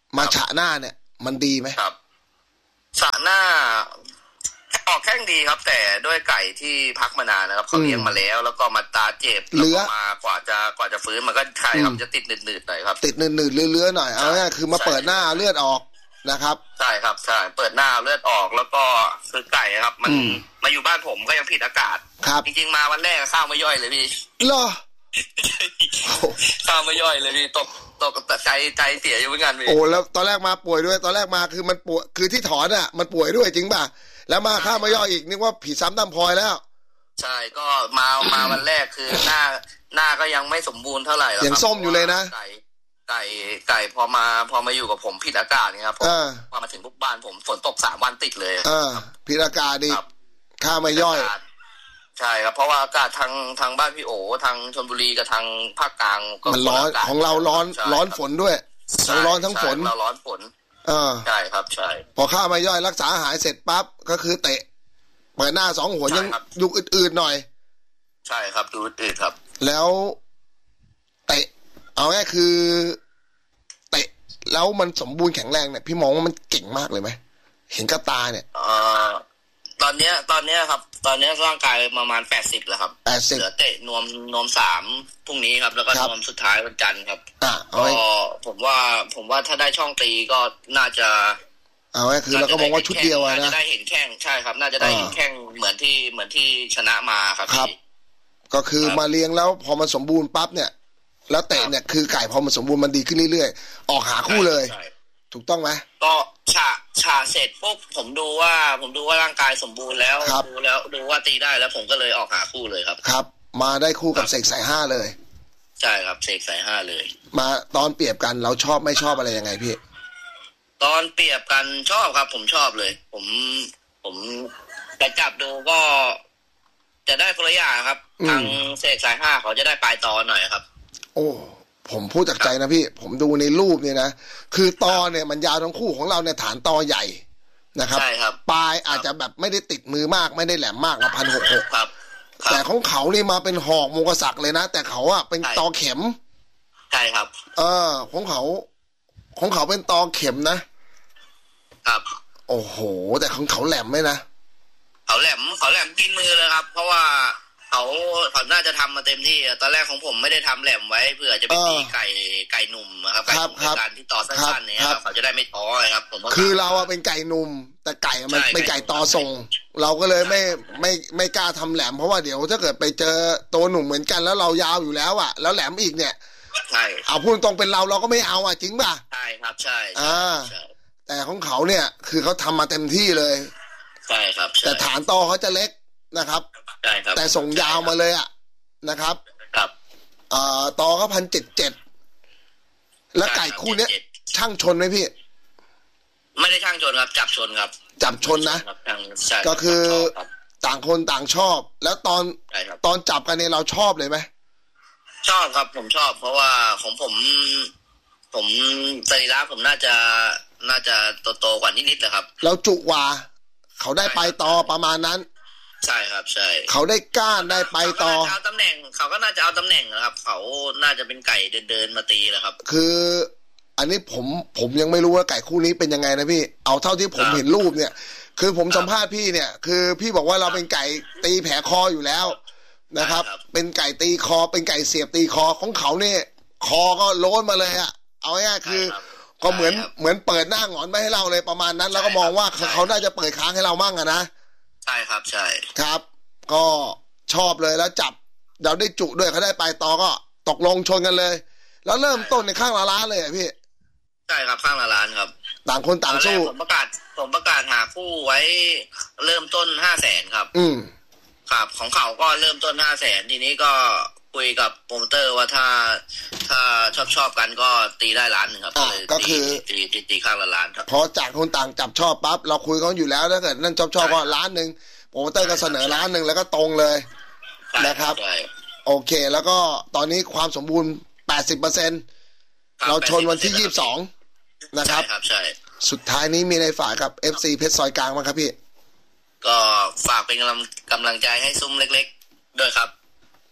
Speaker 1: มาฉะหน้าเนี่ยมันดีไหม
Speaker 4: ครับฉะหน้าออกแข้งดีครับ แต่ด้วยไก่ที่พักมานานนะครับเขาเลี้ยงมาแล้วแล้วก็มาตาเจ็บแล้วก็มากว่าจะกว่าจะฟื้นมันก็ใช่ครับจะติดหนืดๆหน่อยครับ
Speaker 1: ติดหนืดๆเลื้อๆหน่อยเอาง่ายคือมาเปิดหน้าเลือดออกนะครับ
Speaker 4: ใช่ครับใช่เปิดหน้าเลือดออกแล้วก็คือไก่ครับมันมาอยู่บ้านผมก็ยังผิดอากาศ
Speaker 1: ครับ
Speaker 4: จริงๆมาวันแรกข้าวไม่ย่อยเลยพี่
Speaker 1: เหรอ
Speaker 4: ข้าวไม่ย่อยเลยพี่ตกตกแต่ใจใจเสียอยู่เหมือนกันพี่
Speaker 1: โอ้แล้วตอนแรกมาป่วยด้วยตอนแรกมาคือมันป่วยคือที่ถอนอ่ะมันป่วยด้วยจริงป่ะแล้วมาข้าวไม่ย่อยอีกนึกว่าผีซ้ำตำพลอยแล้ว
Speaker 4: ใช่ก็มามาวันแรกคือหน้าหน้าก็ยังไม่สมบูรณ์เท่าไหร่
Speaker 1: ยังส้มอยู่เลยนะ
Speaker 4: ไก่ไก่ไก่พอมาพอมาอยู่กับผมผิดอากาศนี่ครับพอมาถึงปุ๊บบ้านผมฝนตกสามวันติดเลย
Speaker 1: เออผิดอากาศดิข้าวไม่ย่อย
Speaker 4: ใช่ครับเพราะว่าอากาศทางทางบ้านพี่โอทางชลบุรีกับทางภาคกลาง
Speaker 1: มันร้อนของเราร้อนร้อนฝนด้วยทั้งร้อนทั้งฝน
Speaker 4: เราร้อนฝน
Speaker 1: เออ
Speaker 4: ใช่ครับใช่
Speaker 1: พอข้าวไม่ย่อยรักษาหายเสร็จปั๊บก็คือเตะเปิดหน้าสองหัวยังดูอืดๆหน่อย
Speaker 4: ใช่ครับดูอืดครับ
Speaker 1: แล้วเตะเอาง่ายคือเตะแล้วมันสมบูรณ์แข็งแรงเนี่ยพี่มองว่ามันเก่งมากเลยไหมเห็นกับตาเนี่ย
Speaker 4: เอ่อตอนเนี้ยตอนเนี้ยครับตอนเนี้ยร่างกายประมาณแปดสิบแล้วครับ
Speaker 1: แปดสิบ
Speaker 4: เหลือเตะนวมนวมสามพรุ่งนี้ครับแล้วก็นวมสุดท้ายวันจันทร์ครับ
Speaker 1: อ่ะ
Speaker 4: ก็ผมว่าผมว่าถ้าได้ช่องตีก็น่าจะ
Speaker 1: เอาไว้คือเราก็มองว่าชุดเดียวนะ
Speaker 4: น่าจะได้เห็นแข้งใช่ครับน่าจะได้เห็นแข้งเหมือนที่เหมือนที่ชนะมาครับ
Speaker 1: ครับก็คือมาเลี้ยงแล้วพอมันสมบูรณ์ปั๊บเนี่ยแล้วเตะเนี่ยคือไก่พอมันสมบูรณ์มันดีขึ้นเรื่อยๆออกหาคู่เลยถูกต้องไหม
Speaker 4: ก็ฉาฉาเสร็จปุ๊บผมดูว่าผมดูว่าร่างกายสมบูรณ์แล้วดูแล้วดูว่าตีได้แล้วผมก็เลยออกหาคู่เลยครับ
Speaker 1: ครับมาได้คู่กับเสกสายห้าเลย
Speaker 4: ใช่ครับเสกสายห้าเลย
Speaker 1: มาตอนเปรียบกันเราชอบไม่ชอบอะไรยังไงพี่
Speaker 4: ตอนเปรียบกันชอบครับผมชอบเลยผมผมไปจับดูก็จะได้คนละอย่างครับทางเสกสายห้าเขาจะได้ปลายตอหน่อยครับ
Speaker 1: โอ้ผมพูดจากใจนะพี่ผมดูในรูปเนี่ยนะคือตอเนี่ยมันยาวทั้งคู่ของเราเนี่ยฐานตอใหญ่นะครับ
Speaker 4: ใช่ครับ
Speaker 1: ปลายอาจจะแบบไม่ได้ติดมือมากไม่ได้แหลมมากละพันหกหก
Speaker 4: ครับ
Speaker 1: แต่ของเขานี่มาเป็นหอกมงศักดิ์เลยนะแต่เขาอะเป็นตอเข็ม
Speaker 4: ใช่ครับ
Speaker 1: เออของเขาของเขาเป็นตอเข็มนะครับโอ้โหแต่ของเขาแหลมไหมนะ
Speaker 4: เขาแหลมเขาแหลมกินมือเลยครับเพราะว่าเขาเขาน่าจะทำมาเต็มที่ตอนแรกของผมไม่ได้ทำแหลมไว้เพื่อจะไปตีไก่ไก่หนุ่มครับไก่หนุ่มในการที่ต่อสั้นๆเนี่ยครับเขาจะได้ไม่ท้อครับผม
Speaker 1: คือเราอะเป็นไก่หนุ่มแต่ไก่มันเป็นไก่ต่อทรงเราก็เลยไม่ไม่ไม่กล้าทำแหลมเพราะว่าเดี๋ยวถ้าเกิดไปเจอตัวหนุ่มเหมือนกันแล้วเรายาวอยู่แล้วอะแล้วแหลมอีกเนี่ย
Speaker 4: ใช่
Speaker 1: เอาพูดตรงเป็นเราเราก็ไม่เอาอะจริงป่ะ
Speaker 4: ใช่ครับใช่
Speaker 1: อ่าแต่ของเขาเนี่ยคือเขาทำมาเต็มที่เลย
Speaker 4: ใช่ครับ
Speaker 1: แต่ฐานตอเขาจะเล็กนะครับ
Speaker 4: ใช่ครับ
Speaker 1: แต่ส่งยาวมาเลยอ่ะนะครับ
Speaker 4: ครับ
Speaker 1: อ่าตอเขาพันเจ็ดเจ็ดแล้วไก่คู่เนี้ยช่างชนไหมพี่
Speaker 4: ไม่ได้ช่างชนครับจับชนครับ
Speaker 1: จับชนนะก็คือต่างคนต่างชอบแล้วตอนตอนจับกันเนี่ยเราชอบเลยไหม
Speaker 4: ชอบครับผมชอบเพราะว่าของผมผมสรีระผมน่าจะน่าจะโตๆกว่านิดๆเลยครับ
Speaker 1: เราจุกว่าเขาได้ไปต่อประมาณนั้น
Speaker 4: ใช่ครับใช่
Speaker 1: เขาได้ก้านได้ไปต่อ
Speaker 4: เอาตำแหน่งเขาก็น่าจะเอาตำแหน่งนะครับเขาน่าจะเป็นไก่เดินเดินมาตีแล้วครับ
Speaker 1: คืออันนี้ผมผมยังไม่รู้ว่าไก่คู่นี้เป็นยังไงนะพี่เอาเท่าที่ผมเห็นรูปเนี่ยคือผมสัมภาษณ์พี่เนี่ยคือพี่บอกว่าเราเป็นไก่ตีแผลคออยู่แล้วนะครับเป็นไก่ตีคอเป็นไก่เสียบตีคอของเขาเนี่ยคอก็โล้นมาเลยอะเอาง่ายๆคือก็เหมือนเหมือนเปิดหน้าหงอนไปให้เราเลยประมาณนั้นแล้วก็มองว่าเขาน่าจะเปิดค้างให้เรามั่งอะนะ
Speaker 4: ใช่ครับใช่
Speaker 1: ครับก็ชอบเลยแล้วจับเราได้จุด้วยเขาได้ไปต่อก็ตกลงชนกันเลยแล้วเริ่มต้นในข้างละล้านเลยพี่
Speaker 4: ใช่ครับข้างละล้านครับ
Speaker 1: ต่างคนต่างสู้
Speaker 4: ผมประกาศผมประกาศหาคู่ไว้เริ่มต้นห้าแสนครับ
Speaker 1: อืม
Speaker 4: ครับของเขาก็เริ่มต้นห้าแสนทีนี้ก็คุยกับโปรโมเตอร์ว่าถ้าถ้าชอบชอบกันก็ตีได้ล้านหนึ่งครับ
Speaker 1: ก็คือ
Speaker 4: ตีตีตีข้างละล้านครับ
Speaker 1: พอจากคนต่างจับชอบปั๊บเราคุยเขาอยู่แล้วถ้าเกิดนั่นชอบชอบก็ล้านหนึ่งโปรโมเตอร์ก็เสนอล้านหนึ่งแล้วก็ตรงเลยนะครับโอเคแล้วก็ตอนนี้ความสมบูรณ์แปดสิบเปอร์เซ็นต์เราชนวันที่ยี่สิบสองนะครับ
Speaker 4: ใช่
Speaker 1: สุดท้ายนี้มีในฝ่ายกับ เอฟ ซี เพชรซอยกลางมั้งครับพี่
Speaker 4: ก็ฝากเป็นกำลังกำลังใจให้ซุ้มเล็กๆด้วยครับ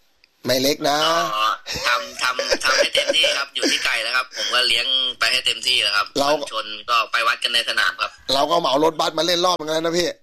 Speaker 1: ไม่เล็กนะ
Speaker 4: ทำทำทำให้เต็มที่ครับอยู่ที่ไก่แล้วครับผมก็เลี้ยงไปให้เต็มที่แล้วครับเราชนก็ไปวัดกันในสนามครับ
Speaker 1: เราก็เหมารถบัสมาเล่นรอบเหมือนกันนะพี่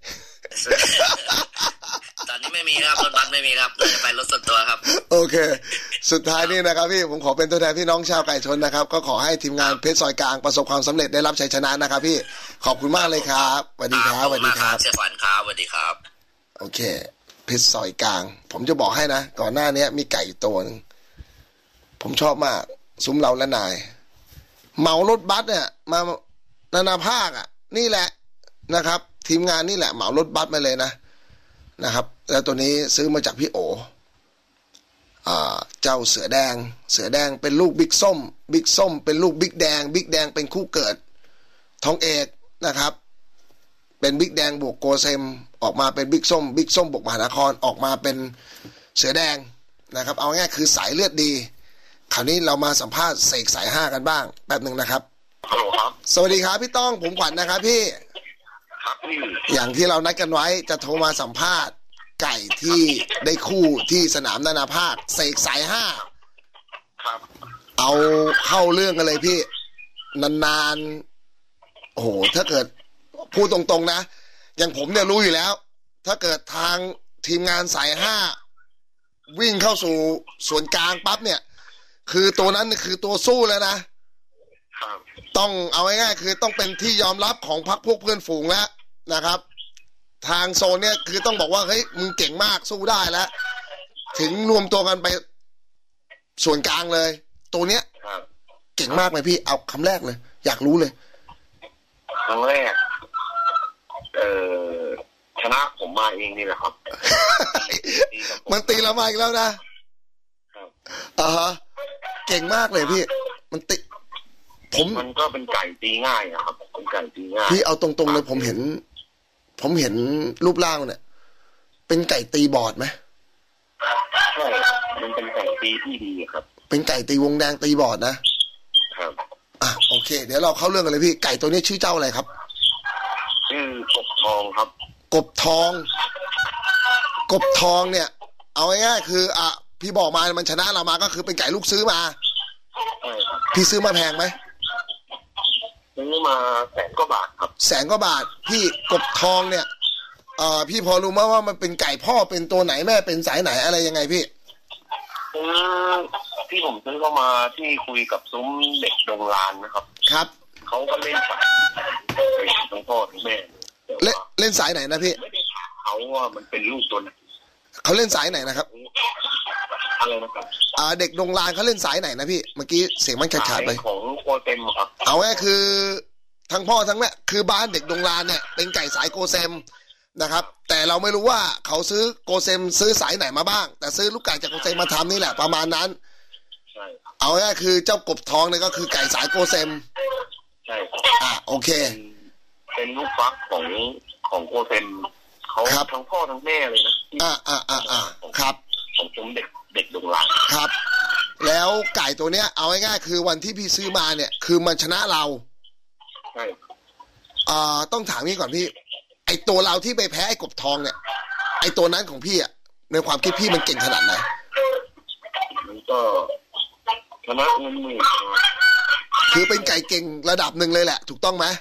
Speaker 4: ตอนนี้ไม่มีครับรถบัสไม่มีครับเราจะไปรถส่วนตัวครับ
Speaker 1: โอเคสุดท้ายนี่นะครับพี่ผมขอเป็นตัวแทนพี่น้องชาวไก่ชนนะครับก็ขอให้ทีมงานเพชรซอยกลางประสบความสำเร็จได้รับชัยชนะนะครับพี่ขอบคุณมากเลยครับสวัสดีครับสวัสดีครับ
Speaker 4: เสียขวัญครับสวัสดีครับ
Speaker 1: โอเคเพชรซอยกลางผมจะบอกให้นะก่อนหน้านี้มีไก่ตัวนึงผมชอบมากซุ้มเราและนายเหมารถบัสเนี่ยมานานาภาคอ่ะนี่แหละนะครับทีมงานนี่แหละเหมารถบัสมาเลยนะนะครับแล้วตัวนี้ซื้อมาจากพี่โออ่าเจ้าเสือแดงเสือแดงเป็นลูกบิ๊กส้มบิ๊กส้มเป็นลูกบิ๊กแดงบิ๊กแดงเป็นคู่เกิดทองเอกนะครับเป็นบิ๊กแดงบวกโกเซมออกมาเป็นบิ๊กส้มบิ๊กส้มบวกมหานครออกมาเป็นเสือแดงนะครับเอาง่ายคือสายเลือดดีคราวนี้เรามาสัมภาษณ์เสกสายห้ากันบ้างแป๊บหนึ่งนะครับ
Speaker 2: ฮัลโหลครับ
Speaker 1: สวัสดีครับพี่ต้องผมขวัญ นะครับพี่
Speaker 2: ครับพี่
Speaker 1: อย่างที่เรานัดกันไว้จะโทรมาสัมภาษณ์ไก่ที่ได้คู่ที่สนามนานาภาคเสกสายห้า
Speaker 2: ครับ
Speaker 1: เอาเข้าเรื่องกันเลยพี่นานๆโอ้โหถ้าเกิดพูดตรงๆนะอย่างผมเนี่ยรู้อยู่แล้วถ้าเกิดทางทีมงานสายห้าวิ่งเข้าสู่ส่วนกลางปั๊บเนี่ยคือตัวนั้นคือตัวสู้แล้วนะต้องเอาง่ายๆคือต้องเป็นที่ยอมรับของพรรคพวกเพื่อนฝูงแล้วนะครับทางโซนเนี่ยคือต้องบอกว่าเฮ้ยมึงเก่งมากสู้ได้แล้วถึงรวมตัวกันไปส่วนกลางเลยตัวเนี้ยเก่งมากไหมพี่เอาคำแรกเลยอยากรู้เลย
Speaker 2: ครั้งแรกเอ่อชนะผมมาเองนี่แหละครับ
Speaker 1: มันตีเรามาอีกแล้วนะอ่าฮะเก่งมากเลยพี่มันติผม
Speaker 2: มันก็เป็นไก่ตีง่ายอะครับเป็นไก่ตีง่าย
Speaker 1: พี่เอาตรงๆเลยผมเห็นผมเห็นรูปร่างเนี่ยเป็นไก่ตีบอดไหม
Speaker 2: ใช่มันเป็นไก่ตีที่ดีครับ
Speaker 1: เป็นไก่ตีวงแดงตีบอดนะครับอ่ะโอเคเดี๋ยวเราเข้าเรื่องกันเลยพี่ไก่ตัวนี้ชื่อเจ้าอะไรครับ
Speaker 2: ชื่อกบทองครับ
Speaker 1: กบทองกบทองเนี่ยเอาง่ายๆคืออ่ะพี่บอกมามันชนะเรามาก็คือเป็นไก่ลูกซื้อมาพี่ซื้อมาแพงไหม
Speaker 2: ซื้อมาแสนกว่าบาทครับ
Speaker 1: แสนกว่าบาทพี่กบทองเนี่ยเอ่อพี่พอรู้ไหมว่ามันเป็นไก่พ่อเป็นตัวไหนแม่เป็นสายไหนอะไรยังไงพี่
Speaker 2: ซื้อที่ผมซื้อเข้ามาที่คุยกับซุ้มเด็กดงลานนะครับ
Speaker 1: ครับ
Speaker 2: เขาก็เล่นสายทั้งพ่อทั้งแม่
Speaker 1: เล่นเล่นสายไหนนะพี่
Speaker 2: ไม่ได้ถามเขาว่ามันเป็นลูกตัวไหน
Speaker 1: เขาเล่นสายไหนนะครับ
Speaker 2: อะไรนะครับ
Speaker 1: อ่าเด็กดงลานเขาเล่นสายไหนนะพี่เมื่อกี้เสียงมันขาดๆไป
Speaker 2: ของโกเซมครับ
Speaker 1: เอาง่ายคือทั้งพ่อทั้งแม่คือบ้านเด็กดงลานเนี่ยเป็นไก่สายโกเซมนะครับแต่เราไม่รู้ว่าเขาซื้อโกเซมซื้อสายไหนมาบ้างแต่ซื้อลูกไก่จากโกเซมมาทำนี่แหละประมาณนั้น
Speaker 2: ใช่
Speaker 1: เอาง่ายคือเจ้ากบทองเนี่ยก็คือไก่สายโกเซม
Speaker 2: ใช่
Speaker 1: อ่าโอเค
Speaker 2: เป็นลูกฟักของของโกเซมเขาทั้งพ่อทั้งแม่เลยนะ
Speaker 1: อ่าอ่าอ่าอ่าครับ
Speaker 2: ของซุ้มเด็กเด็กดงลาน
Speaker 1: ครับแล้วไก่ตัวเนี้ยเอาง่ายๆคือวันที่พี่ซื้อมาเนี่ยคือมันชนะเรา
Speaker 2: ใช่
Speaker 1: อ่าต้องถามนี่ก่อนพี่ไอตัวเราที่ไปแพ้ไอ้กบทองเนี่ยไอตัวนั้นของพี่อ่ะในความคิดพี่มันเก่งขนาดไหน
Speaker 2: มันก็ชนะเงินหมื่น
Speaker 1: คือเป็นไก่เก่งระดับหนึ่งเลยแหละถูกต้องไหม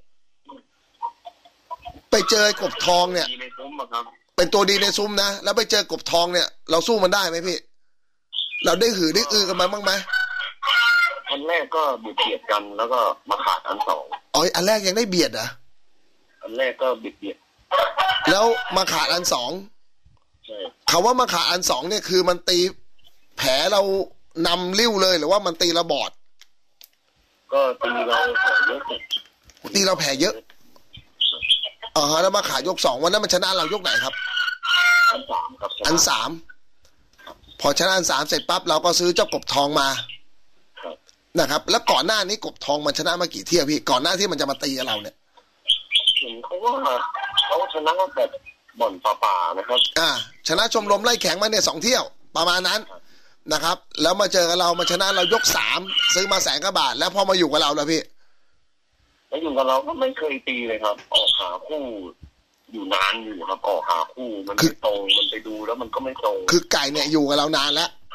Speaker 1: ไปเจอกบทองเนี่ยเป็นตัวดีในซุ้มนะแล้วไปเจอกบทองเนี่ยเราสู้มันได้ไหมพี่เราได้หือได้อือกันมาบ้างไหม
Speaker 2: อันแรกก็เบียดเบียดกันแล้วก็มาขาดอันสอง
Speaker 1: อ๋ออันแรกยังได้เบียดอ่ะ
Speaker 2: อันแรกก็เบียดเบียด
Speaker 1: แล้วมาขาดอันสอง
Speaker 2: ใช่
Speaker 1: คำว่ามาขาดอันสองเนี่ยคือมันตีแผลเรานำริ้วเลยหรือว่ามันตีเราบอด
Speaker 2: ก็ตีเราแผลเยอะ
Speaker 1: ตีเราแผลเยอะอ๋อแล้วมาขายกสองวันนั้นมันชนะเรายกไหนครับ
Speaker 2: อันสามครับ
Speaker 1: อันสามพอชนะอันสามเสร็จปั๊บเราก็ซื้อเจ้ากบทองมานะครับแล้วก่อนหน้านี้กบทองมันชนะมากี่เที่ยวพี่ก่อนหน้าที่มันจะมาตีเราเนี่ย
Speaker 2: เห็นเขาว่าเขาชนะแบบบ่อนป่าๆนะครับ
Speaker 1: อ่าชนะชมรมไล่แข็งมาเนี่ยสองเที่ยวประมาณนั้นนะครับแล้วมาเจอกับเรามาชนะเรายกสามซื้อมาแสนกว่าบาทแล้วพอมาอยู่กับเราแล้วพี่
Speaker 2: มาอยู่กับเราก็ไม่เคยตีเลยครับออกหาคู่อยู่นานอยู่ครับออกหาคู่มันไม่ตรงมันไปดูแล้วมันก็ไม่ตรง
Speaker 1: คือไก่เนี่ยอยู่กับเรานานแล้ว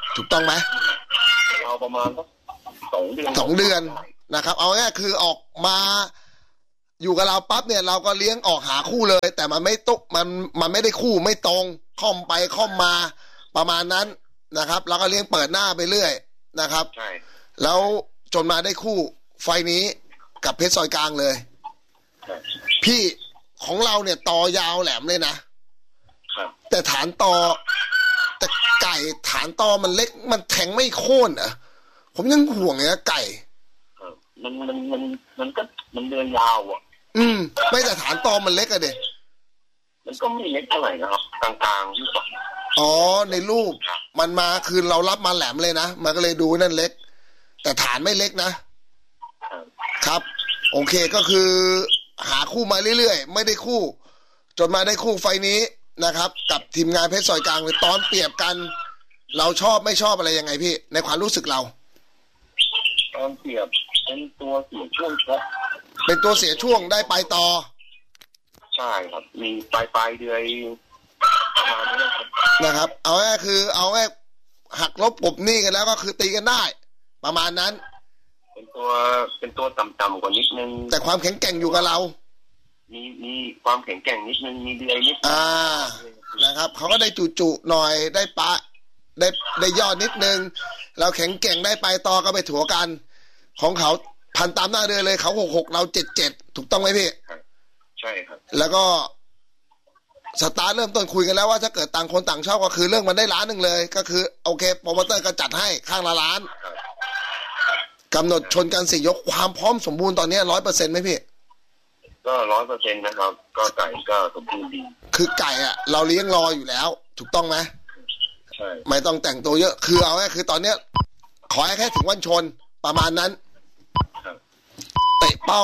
Speaker 1: ถูกต้องไหม
Speaker 2: เราประมาณสองเดือน
Speaker 1: สองเดือนนะครับเอาง่ายคือออกมาอยู่กับเราปั๊บเนี่ยเราก็เลี้ยงออกหาคู่เลยแต่มันไม่ตุมันมันไม่ได้คู่ไม่ตรงค่อมไปค่อมมาประมาณนั้นนะครับเราก็เลี้ยงเปิดหน้าไปเรื่อยนะครับ
Speaker 2: ใช่
Speaker 1: แล้วจนมาได้คู่ไฟนี้กับเพชรซอยกลางเลยพี่ของเราเนี่ยตอยาวแหลมเลยนะแต่ฐานตอแต่ไก่ฐานตอมันเล็กมันแทงไม่โค่นอ่ะผมยังห่วงเลยนะไก่
Speaker 2: มันมันมันมันก็มันเดินยาวอ่ะ
Speaker 1: อืมไม่แต่ฐานตอมันเล็กอะเด็
Speaker 2: มันก็ไม่เล็กเท่าไหร่นะครับกลางๆที่สุด
Speaker 1: อ๋อในรูปมันมาคือเรารับมาแหลมเลยนะมันก็เลยดูนั่นเล็กแต่ฐานไม่เล็กนะครับโอเคก็คือหาคู่มาเรื่อยๆไม่ได้คู่จนมาได้คู่ไฟนี้นะครับกับทีมงานเพชรซอยกลางตอนเปรียบกันเราชอบไม่ชอบอะไรยังไงพี่ในความรู้สึกเรา
Speaker 2: ตอนเปรียบเป็นตัวเสียช่วงครับ
Speaker 1: เป็นตัวเสียช่วงได้ไปต่อ
Speaker 2: ใช่ครับมีปลายปลายเดือยประมาณนี้
Speaker 1: นะครับเอาแค่คือเอาแค่หักลบกบหนี้กันแล้วก็คือตีกันได้ประมาณนั้น
Speaker 2: เป็นตัวเป็นตัวต่ำๆกว่านิดนึง
Speaker 1: แต่ความแข็งแกร่งอยู่กับเรา
Speaker 2: มีมีความแข็งแกร่งนิดนึงมีเดือยนิด
Speaker 1: อ่านะครับเขาก็ได้จุๆหน่อยได้ปะได้ได้ยอดนิดนึงเราแข็งแกร่งได้ไปต่อก็ไปถัวกันของเขาพันตามหน้าเดือนเลยเขาหกหกเราเจ็ดเจ็ดถูกต้องไหมพี่
Speaker 2: ใช่ครับ
Speaker 1: แล้วก็สตาร์เริ่มต้นคุยกันแล้วว่าถ้าเกิดต่างคนต่างชอบก็คือเรื่องมันได้ล้านหนึ่งเลยก็คือโอเคโปรโมเตอร์ก็จัดให้ข้างละล้านกำหนดชนกันสี่ยกความพร้อมสมบูรณ์ตอนนี้ร้อยเปอร์เซ็นต์ไหมพี่
Speaker 2: ก็ร้อยเปอร์เซ็นต์นะครับก็ไก่ก็สมบูรณ์ดี
Speaker 1: คือไก่อะเราเลี้ยงรออยู่แล้วถูกต้องไหม
Speaker 2: ใช่
Speaker 1: ไม่ต้องแต่งตัวเยอะคือเอาแค่คือตอนเนี้ยขอแค่ถึงวันชนประมาณนั้นเตะเป้า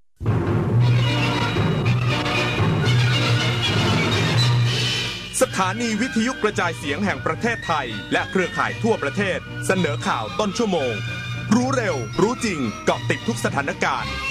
Speaker 5: สถานีวิทยุกระจายเสียงแห่งประเทศไทยและเครือข่ายทั่วประเทศเสนอข่าวต้นชั่วโมงรู้เร็วรู้จริงเกาะติดทุกสถานการณ์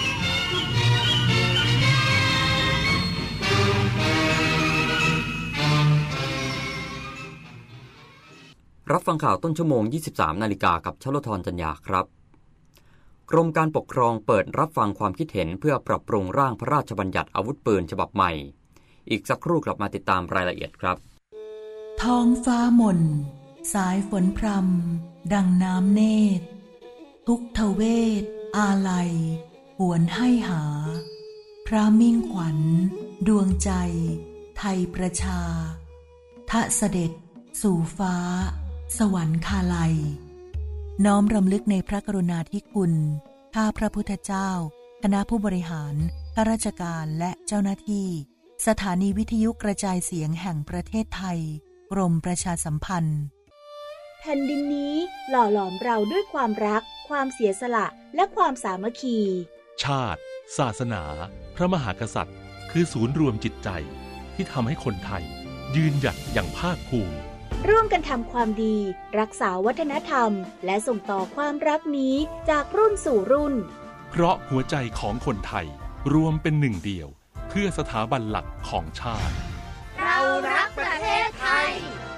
Speaker 6: รับฟังข่าวต้นชั่วโมง ยี่สิบสามนาฬิกากับชลธรจัญญาครับกรมการปกครองเปิดรับฟังความคิดเห็นเพื่อปรับปรุงร่างพระราชบัญญัติอาวุธปืนฉบับใหม่อีกสักครู่กลับมาติดตามรายละเอียดครับ
Speaker 7: ท้องฟ้าหม่นสายฝนพรำดังน้ำเนตรทุกทเวทอาลัยหวนให้หาพระมิ่งขวัญดวงใจไทยประชาทะเสด็จสู่ฟ้าสวรรคาลัยน้อมรำลึกในพระกรุณาธิคุณข้าพระพุทธเจ้าคณะผู้บริหารข้าราชการและเจ้าหน้าที่สถานีวิทยุกระจายเสียงแห่งประเทศไทยกรมประชาสัมพันธ์
Speaker 8: แผ่นดินนี้หล่อหลอมเราด้วยความรักความเสียสละและความสามัคคี
Speaker 9: ชาติศาสนาพระมหากษัตริย์คือศูนย์รวมจิตใจที่ทำให้คนไทยยืนหยัดอย่างภาคภูมิ
Speaker 8: ร่วมกันทำความดีรักษาวัฒนธรรมและส่งต่อความรักนี้จากรุ่นสู่รุ่น
Speaker 9: เพราะหัวใจของคนไทยรวมเป็นหนึ่งเดียวเพื่อสถาบันหลักของชาติ
Speaker 8: เรารักประเทศไทย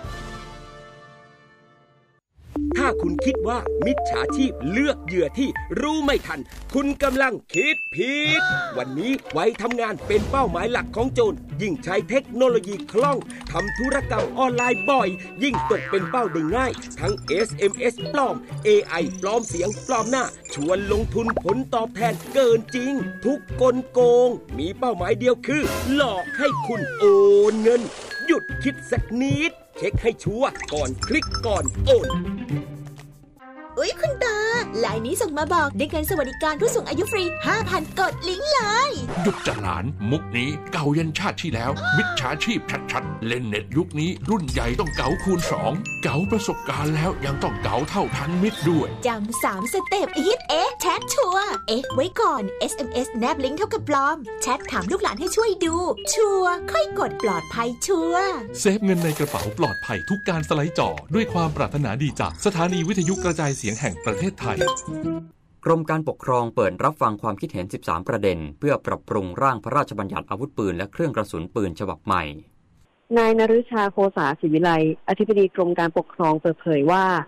Speaker 10: ถ้าคุณคิดว่ามิจฉาชีพเลือกเหยื่อที่รู้ไม่ทันคุณกำลังคิดผิดวันนี้ไว้ทำงานเป็นเป้าหมายหลักของโจรยิ่งใช้เทคโนโลยีคล่องทำธุรกรรมออนไลน์บ่อยยิ่งตกเป็นเป้าได้ง่ายทั้ง เอส เอ็ม เอส ปลอม เอ ไอ ปลอมเสียงปลอมหน้าชวนลงทุนผลตอบแทนเกินจริงทุกกลโกงมีเป้าหมายเดียวคือหลอกให้คุณโอนเงินหยุดคิดสักนิดเช็คให้ชัวร์ก่อนคลิกก่อนโอน
Speaker 11: อุ๊ยคุณตาไลน์นี้ส่งมาบอกได้เงินสวัสดิการผู้สูงอายุฟรี ห้าพัน กดลิงก์เลย
Speaker 12: หยุดจัดหลานมุกนี้เก่ายันชาติที่แล้วมิจฉาชีพชัดๆเล่นเน็ตยุคนี้รุ่นใหญ่ต้องเก๋าคูณสองเก๋าประสบการณ์แล้วยังต้องเก๋าเท่าทันมิตรด้วย
Speaker 11: จำสามสเต็ปฮิตเอ๊ะแชทชัวร์เอ๊ะไว้ก่อน เอส เอ็ม เอส แนบลิงก์เท่ากับปลอมแชทถามลูกหลานให้ช่วยดูชัวร์ค่อยกดปลอดภัยชัวร์
Speaker 9: เซฟเงินในกระเป๋าปลอดภัยทุกการสไลด์จอด้วยความปรารถนาดีจากสถานีวิทยุกระจายเสียงแห่งประเทศไทย
Speaker 6: กรมการปกครองเปิดรับฟังความคิดเห็นสิบสามประเด็นเพื่อปรับปรุงร่างพระราชบัญญัติอาวุธปืนและเครื่องกระสุนปืนฉบับใหม่
Speaker 13: นายนฤชาโคสาศิวิไลอธิบดีกรมการปกครองเปิดเผยว่า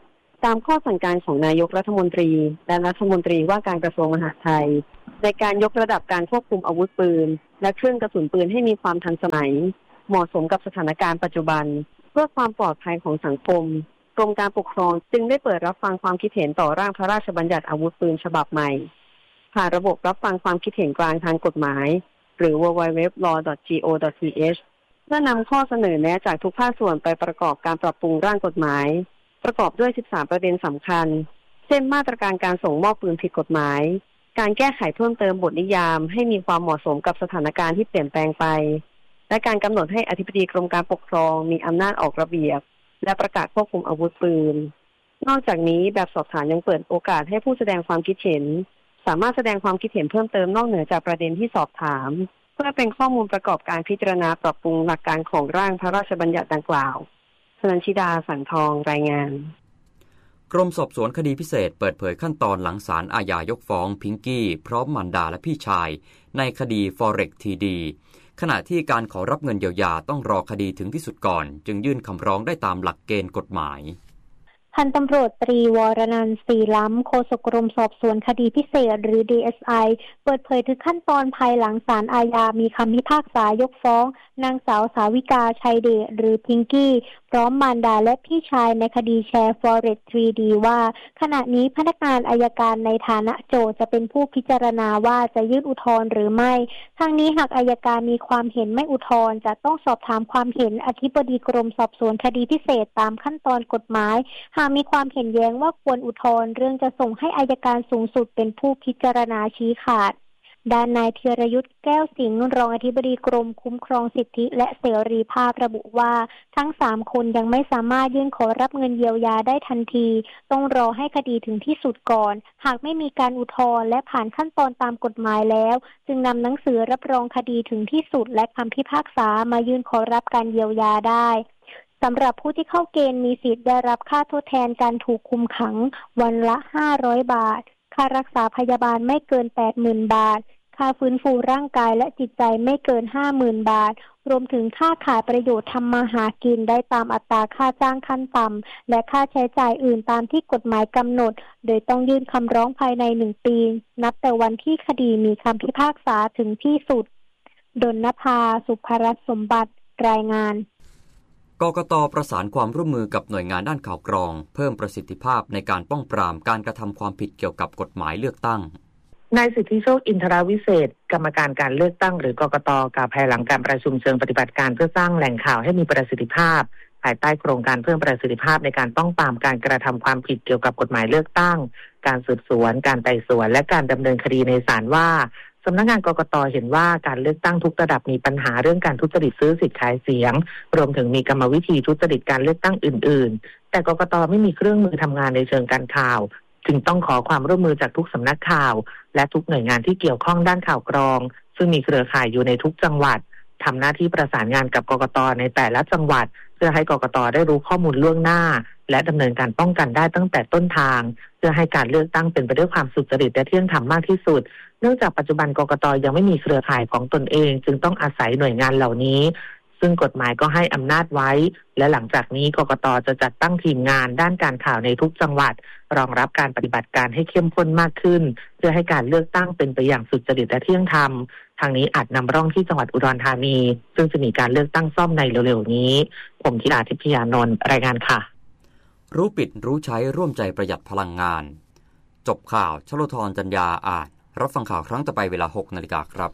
Speaker 13: ตามข้อสั่งการของนายกรัฐมนตรีและรัฐมนตรีว่าการกระทรวงมหาดไทยในการยกระดับการควบคุมอาวุธปืนและเครื่องกระสุนปืนให้มีความทันสมัยเหมาะสมกับสถานการณ์ปัจจุบันเพื่อความปลอดภัยของสังคมกรมการปกครองจึงได้เปิดรับฟังความคิดเห็นต่อร่างพระราชบัญญัติอาวุธปืนฉบับใหม่ผ่านระบบรับฟังความคิดเห็นกลางทางกฎหมายหรือ ดับเบิลยู ดับเบิลยู ดับเบิลยู ดอท ลอว์ ดอท จี โอ ดอท ที เอช เพื่อนำข้อเสนอแนะจากทุกภาคส่วนไปประกอบการปรับปรุงร่างกฎหมายประกอบด้วยสิบสามประเด็นสำคัญเช่นมาตรการการส่งมอบปืนผิดกฎหมายการแก้ไขเพิ่มเติมบทนิยามให้มีความเหมาะสมกับสถานการณ์ที่เปลี่ยนแปลงไปและการกำหนดให้อธิบดีกรมการปกครองมีอำนาจออกระเบียบและประกาศควบคุมอาวุธปืนนอกจากนี้แบบสอบถามยังเปิดโอกาสให้ผู้แสดงความคิดเห็นสามารถแสดงความคิดเห็นเพิ่มเติมนอกเหนือจากประเด็นที่สอบถามเพื่อเป็นข้อมูลประกอบการพิจารณาปรับปรุงหลักการของร่างพระราชบัญญัติดังกล่าวชนันชิดาสังทองรายงาน
Speaker 6: กรมสอบสวนคดีพิเศษเปิดเผยขั้นตอนหลังศาลอาญายกฟ้องพิงกี้พร้อมมารดาและพี่ชายในคดี Forex ที ดี ขณะที่การขอรับเงินเยียวยาต้องรอคดีถึงที่สุดก่อนจึงยื่นคำร้องได้ตามหลักเกณฑ์กฎหมาย
Speaker 14: พันตำรวจตรีวรนันท์ศรีล้ำโฆษกกรมสอบสวนคดีพิเศษหรือ ดี เอส ไอ เปิดเผยถึงขั้นตอนภายหลังศาลอาญามีคำพิพากษายกฟ้องนางสาวสาวิกาชัยเดชหรือพิงกี้พร้อมมารดาและพี่ชายในคดีแชร์ Forex ทรี ดี ว่าขณะนี้พนักงานอัยการในฐานะโจทก์จะเป็นผู้พิจารณาว่าจะยื่นอุทธรณ์หรือไม่ทั้งนี้หากอัยการมีความเห็นไม่อุทธรณ์จะต้องสอบถามความเห็นอธิบดีกรมสอบสวนคดีพิเศษตามขั้นตอนกฎหมายหากมีความเห็นแย้งว่าควรอุทธรณ์เรื่องจะส่งให้อัยการสูงสุดเป็นผู้พิจารณาชี้ขาดด้านนายธีรยุทธแก้วสิงห์รองอธิบดีกรมคุ้มครองสิทธิและเสรีภาพระบุว่าทั้งสามคนยังไม่สามารถยื่นขอรับเงินเยียวยาได้ทันทีต้องรอให้คดีถึงที่สุดก่อนหากไม่มีการอุทธรณ์และผ่านขั้นตอนตามกฎหมายแล้วจึงนำหนังสือรับรองคดีถึงที่สุดและคำพิพากษามายื่นขอรับการเยียวยาได้สำหรับผู้ที่เข้าเกณฑ์มีสิทธิ์ได้รับค่าทดแทนการถูกคุมขังวันละห้าร้อยบาทค่ารักษาพยาบาลไม่เกิน แปดหมื่น บาทค่าฟื้นฟูร่างกายและจิตใจไม่เกิน ห้าหมื่น บาทรวมถึงค่าขาดประโยชน์ทำมาหากินได้ตามอัตราค่าจ้างขั้นต่ำและค่าใช้จ่ายอื่นตามที่กฎหมายกำหนดโดยต้องยื่นคำร้องภายในหนึ่งปีนับแต่วันที่คดีมีคำพิพากษาถึงที่สุดดลนภาสุภรัตน์สมบัติรายงาน
Speaker 6: กกต.ประสานความร่วมมือกับหน่วยงานด้านข่าวกรองเพิ่มประสิทธิภาพในการป้องปรามการกระทำความผิดเกี่ยวกับกฎหมายเลือกตั้ง
Speaker 15: นายสิทธิโชคอินทรวิเศษกรรมการการเลือกตั้งหรือกกต.กล่าวภายหลังการประชุมเชิงปฏิบัติการเพื่อสร้างแหล่งข่าวให้มีประสิทธิภาพภายใต้โครงการเพิ่มประสิทธิภาพในการป้องปรามการกระทำความผิดเกี่ยวกับกฎหมายเลือกตั้งการสืบสวนการไต่สวนและการดำเนินคดีในศาลว่าสำนักงานกกต.เห็นว่าการเลือกตั้งทุกระดับมีปัญหาเรื่องการทุจริตซื้อสิทธิ์ขายเสียงรวมถึงมีกรรมวิธีทุจริตการเลือกตั้งอื่นๆแต่กกต.ไม่มีเครื่องมือทำงานในเชิงการข่าวจึงต้องขอความร่วมมือจากทุกสำนักข่าวและทุกหน่วยงานที่เกี่ยวข้องด้านข่าวกรองซึ่งมีเครือข่ายอยู่ในทุกจังหวัดทำหน้าที่ประสานงานกับกกต.ในแต่ละจังหวัดเพื่อให้กกต.ได้รู้ข้อมูลล่วงหน้าและดำเนินการป้องกันได้ตั้งแต่ต้นทางเพื่อให้การเลือกตั้งเป็นไปด้วยความสุจริตและเที่ยงธรรมมากที่สุดเนื่องจากปัจจุบันกกต.ยังไม่มีเครือข่ายของตนเองจึงต้องอาศัยหน่วยงานเหล่านี้ซึ่งกฎหมายก็ให้อำนาจไว้และหลังจากนี้กกต.จะจัดตั้งทีมงานด้านการข่าวในทุกจังหวัดรองรับการปฏิบัติการให้เข้มข้นมากขึ้นเพื่อให้การเลือกตั้งเป็นไปอย่างสุจริตและเที่ยงธรรมทางนี้อาจนำร่องที่จังหวัดอุดรธานีซึ่งจะมีการเลือกตั้งซ่อมในเร็วๆนี้ผมธิดาทิพยานนท์รายงานค่ะ
Speaker 6: รู้ปิดรู้ใช้ร่วมใจประหยัดพลังงานจบข่าวชโลธรจัญญาอ่านรับฟังข่าวครั้งต่อไปเวลา หกนาฬิกาครับ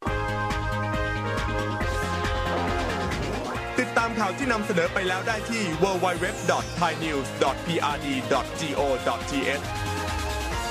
Speaker 5: ติดตามข่าวที่นำเสนอไปแล้วได้ที่ ดับเบิลยู ดับเบิลยู ดับเบิลยู ดอท ไทยนิวส์ ดอท พี อาร์ ดี ดอท จี โอ ดอท ที เอช